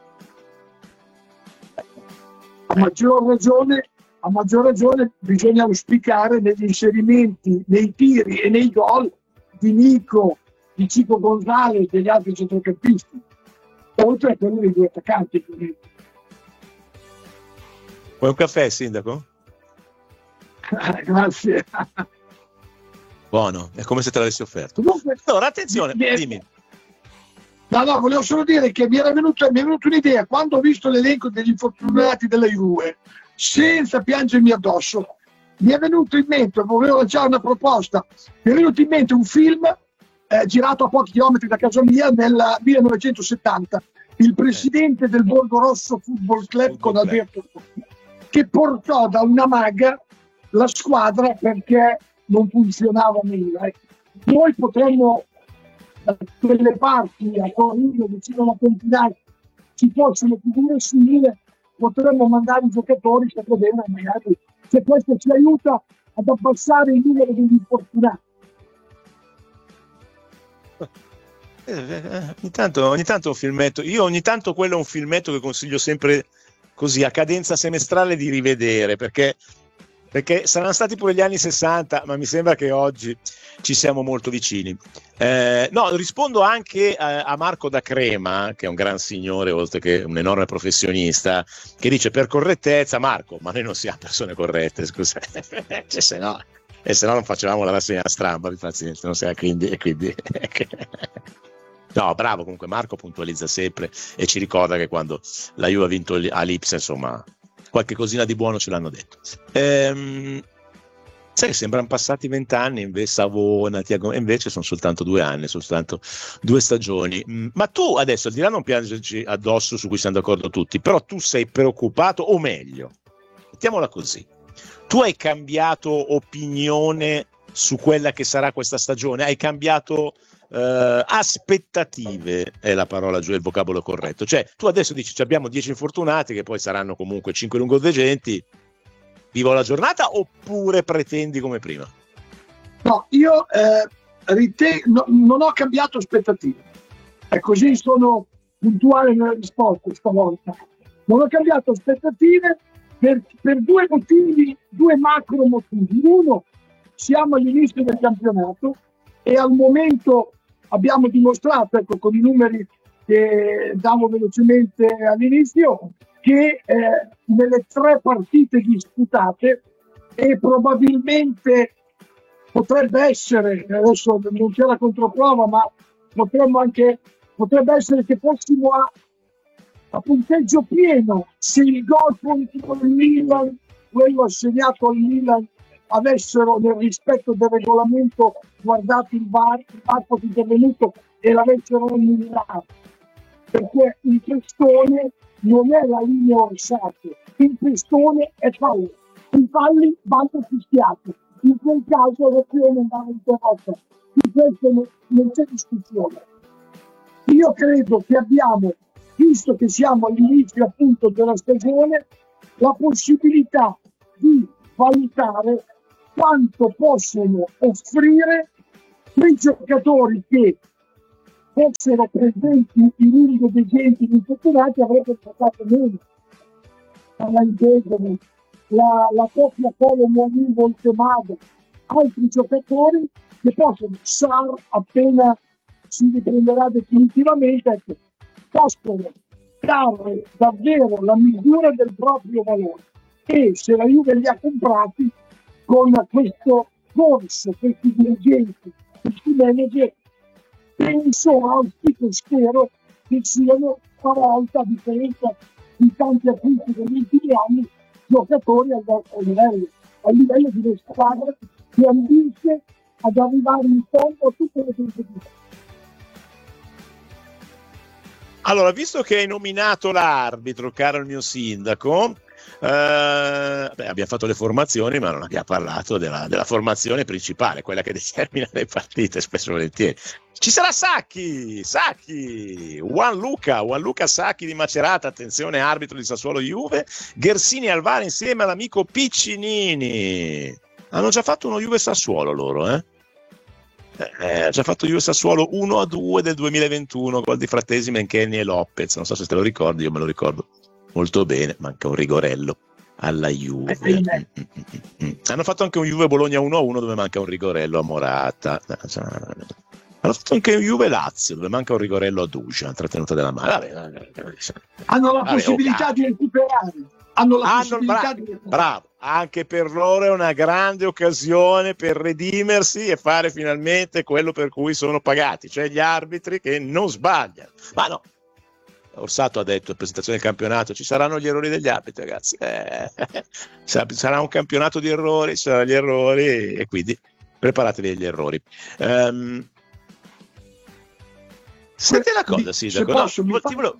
A maggior ragione, a maggior ragione bisogna auspicare negli inserimenti, nei tiri e nei gol di Nico, di Chico Gonzalez e degli altri centrocampisti, oltre a quelli dei due attaccanti. Vuoi un caffè, sindaco? Grazie. Buono, è come se te l'avessi offerto. Comunque, allora, attenzione, mi, dimmi. No, no, volevo solo dire che mi era venuta, mi è venuta un'idea quando ho visto l'elenco degli infortunati della Juve, senza piangermi addosso. Mi è venuto in mente, volevo lanciare una proposta, mi è venuto in mente un film eh, girato a pochi chilometri da casa mia nel millenovecentosettanta, il presidente del Borgo Rosso Football Club Football con Alberto Club, che portò da una maga la squadra perché non funzionava meglio. Noi potremmo da quelle parti a Torino vicino alla Pentinale ci possono figure simili, potremmo mandare i giocatori per vedere magari se questo ci aiuta ad abbassare il numero degli infortunati. Eh, eh, ogni tanto, ogni tanto un filmetto, io ogni tanto quello è un filmetto che consiglio sempre così a cadenza semestrale di rivedere, perché perché saranno stati pure gli anni sessanta, ma mi sembra che oggi ci siamo molto vicini. Eh, no, rispondo anche a, a Marco da Crema, che è un gran signore, oltre che un enorme professionista, che dice per correttezza, Marco, ma noi non siamo persone corrette, scusa, cioè, se no, e se no non facevamo la rassegna stampa, vi pazienza, non sei, quindi, e quindi no, bravo, comunque Marco puntualizza sempre e ci ricorda che quando la Juve ha vinto all'Ipsa, insomma, qualche cosina di buono ce l'hanno detto. Ehm, sai che sembrano passati vent'anni, invece Savona, Tiago, e invece sono soltanto due anni, soltanto due stagioni. Mm, ma tu adesso, al di là non piangerci addosso, su cui siamo d'accordo tutti, però tu sei preoccupato, o meglio, mettiamola così, tu hai cambiato opinione su quella che sarà questa stagione, hai cambiato Uh, aspettative è la parola, giù è il vocabolo corretto, cioè tu adesso dici abbiamo dieci infortunati che poi saranno comunque cinque lungodeggenti, vivo la giornata, oppure pretendi come prima? No, io eh, riten- no, non ho cambiato aspettative, è così, sono puntuale nella risposta stavolta. Non ho cambiato aspettative per, per due motivi, due macro motivi. Uno, siamo all'inizio del campionato e al momento abbiamo dimostrato, ecco, con i numeri che davo velocemente all'inizio, che eh, nelle tre partite disputate e probabilmente potrebbe essere, adesso non c'è la controprova, ma potremmo anche, potrebbe essere che fossimo a, a punteggio pieno se il gol contro il Milan, quello assegnato al Milan, avessero nel rispetto del regolamento guardato il V A R, il V A R fosse intervenuto e l'avessero annullato, perché il testone non è la linea orsata, il testone è fallo, i falli vanno fischiati, in quel caso l'azione andava interrotta. Di questo non, non c'è discussione. Io credo che abbiamo, visto che siamo all'inizio appunto della stagione, la possibilità di valutare quanto possono offrire quei giocatori che fossero presenti in uno dei genti infortunati avrebbero portato meno. La Integrano, la, la coppia Polo Muani Voltemado, altri giocatori che possono, Sar appena si riprenderà definitivamente, ecco, possono dare davvero la misura del proprio valore. E se la Juve li ha comprati con questo corso, questi dirigenti, questi manager, penso, auspico, spero che siano stavolta, a differenza di tanti acquisti degli ultimi anni, giocatori al nostro livello, a livello di una squadra che ambisce ad arrivare in fondo a tutte le competizioni. Allora, visto che hai nominato l'arbitro, caro il mio sindaco, eh, beh, abbiamo fatto le formazioni, ma non abbiamo parlato della, della formazione principale, quella che determina le partite, spesso e volentieri. Ci sarà Sacchi, Sacchi, Juan Luca, Juan Luca Sacchi di Macerata, attenzione, arbitro di Sassuolo Juve, Ghersini Alvaro insieme all'amico Piccinini. Hanno già fatto uno Juve Sassuolo loro, eh? Eh, ha già fatto Juve Sassuolo uno a due del duemilaventuno, gol di Frattesi, Mencheni e Lopez. Non so se te lo ricordi, io me lo ricordo molto bene. Manca un rigorello alla Juve. Mm, mm, mm, mm. Hanno fatto anche un Juve Bologna uno a uno dove manca un rigorello a Morata. Hanno fatto anche un Juve Lazio dove manca un rigorello a Duja, trattenuta della mano. Vabbè, vabbè, vabbè. Hanno la Vabbè, possibilità okay. di recuperare. Hanno la Hanno, possibilità bra- di recuperare. bravo, anche per loro è una grande occasione per redimersi e fare finalmente quello per cui sono pagati, cioè gli arbitri che non sbagliano. Ma no, Orsato ha detto in presentazione del campionato ci saranno gli errori degli arbitri, ragazzi, eh, sarà un campionato di errori, ci saranno gli errori e quindi preparatevi agli errori. Um, senti una cosa, Sindaco, no, posso, ti mi, volevo...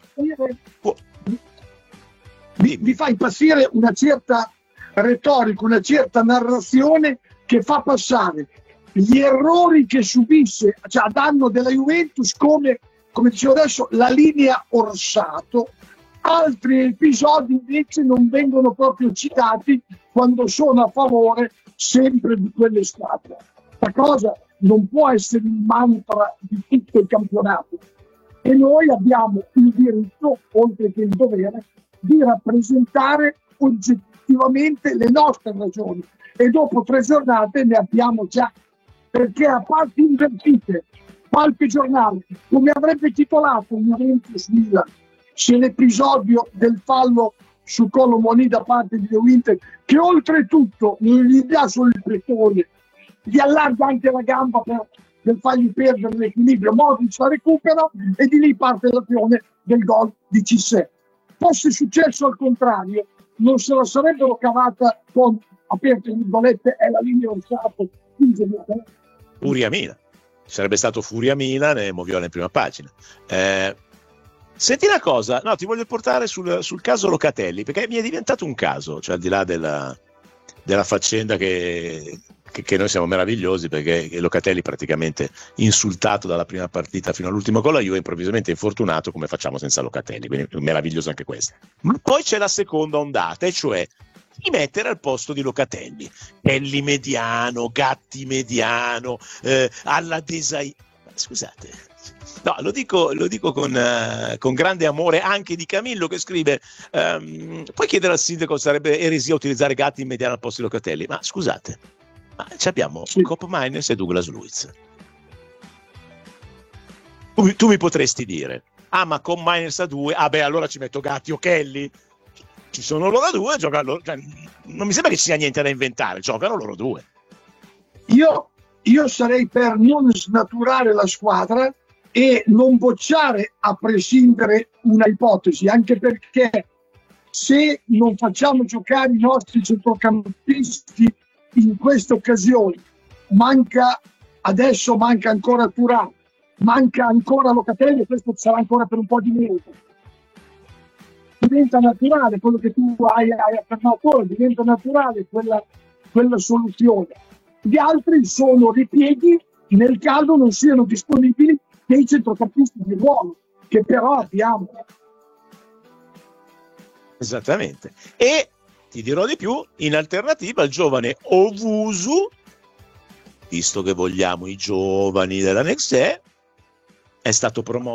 mi, mi fa impazzire una certa retorica, una certa narrazione che fa passare gli errori che subisse, cioè a danno della Juventus, come, come dicevo adesso, la linea Orsato. Altri episodi invece non vengono proprio citati quando sono a favore sempre di quelle squadre. La cosa non può essere il mantra di tutto il campionato e noi abbiamo il diritto, oltre che il dovere, di rappresentare oggettivamente le nostre ragioni e dopo tre giornate ne abbiamo già, perché a parte invertite qualche giornale come avrebbe titolato il Juventus Milan se l'episodio del fallo su Kolo Muani da parte di De Winter, che oltretutto non gli dà solo il pretore, gli allarga anche la gamba per, per fargli perdere l'equilibrio, Modric la recupera e di lì parte l'azione del gol di Cissé. Fosse successo al contrario, non se la sarebbero cavata con, aperte virgolette, è la linea Orsato. Furia Milan, sarebbe stato Furia Milan e Moviola in prima pagina. Eh, senti una cosa, no, ti voglio portare sul, sul caso Locatelli, perché mi è diventato un caso, cioè al di là della, della faccenda che, che, che noi siamo meravigliosi, perché Locatelli praticamente insultato dalla prima partita fino all'ultimo gol, io improvvisamente infortunato, come facciamo senza Locatelli, quindi meraviglioso anche questo. Ma poi c'è la seconda ondata, e cioè di mettere al posto di Locatelli Kelly mediano, Gatti mediano, eh, alla Desai. Scusate, no, lo dico, lo dico con, uh, con grande amore anche di Camillo, che scrive um, puoi chiedere al sindaco se sarebbe eresia utilizzare Gatti in mediano al posto di Locatelli, ma scusate, ma abbiamo sì. Cop Miners e Douglas Luiz. Tu, tu mi potresti dire ah ma con Miners a due, ah beh allora ci metto Gatti o Kelly. Ci sono loro due, giocano, cioè, non mi sembra che ci sia niente da inventare, giocano loro due. Io, io sarei per non snaturare la squadra e non bocciare a prescindere una ipotesi, anche perché se non facciamo giocare i nostri centrocampisti in queste occasioni, manca adesso manca ancora Thuram, manca ancora Locatelli e questo sarà ancora per un po' di minuti. Diventa naturale quello che tu hai, hai affermato ora, diventa naturale quella, quella soluzione. Gli altri sono ripieghi nel caso non siano disponibili dei centrocampisti di ruolo, che però abbiamo. Esattamente. E ti dirò di più, in alternativa al giovane Owusu, visto che vogliamo i giovani della Next Gen, è stato promosso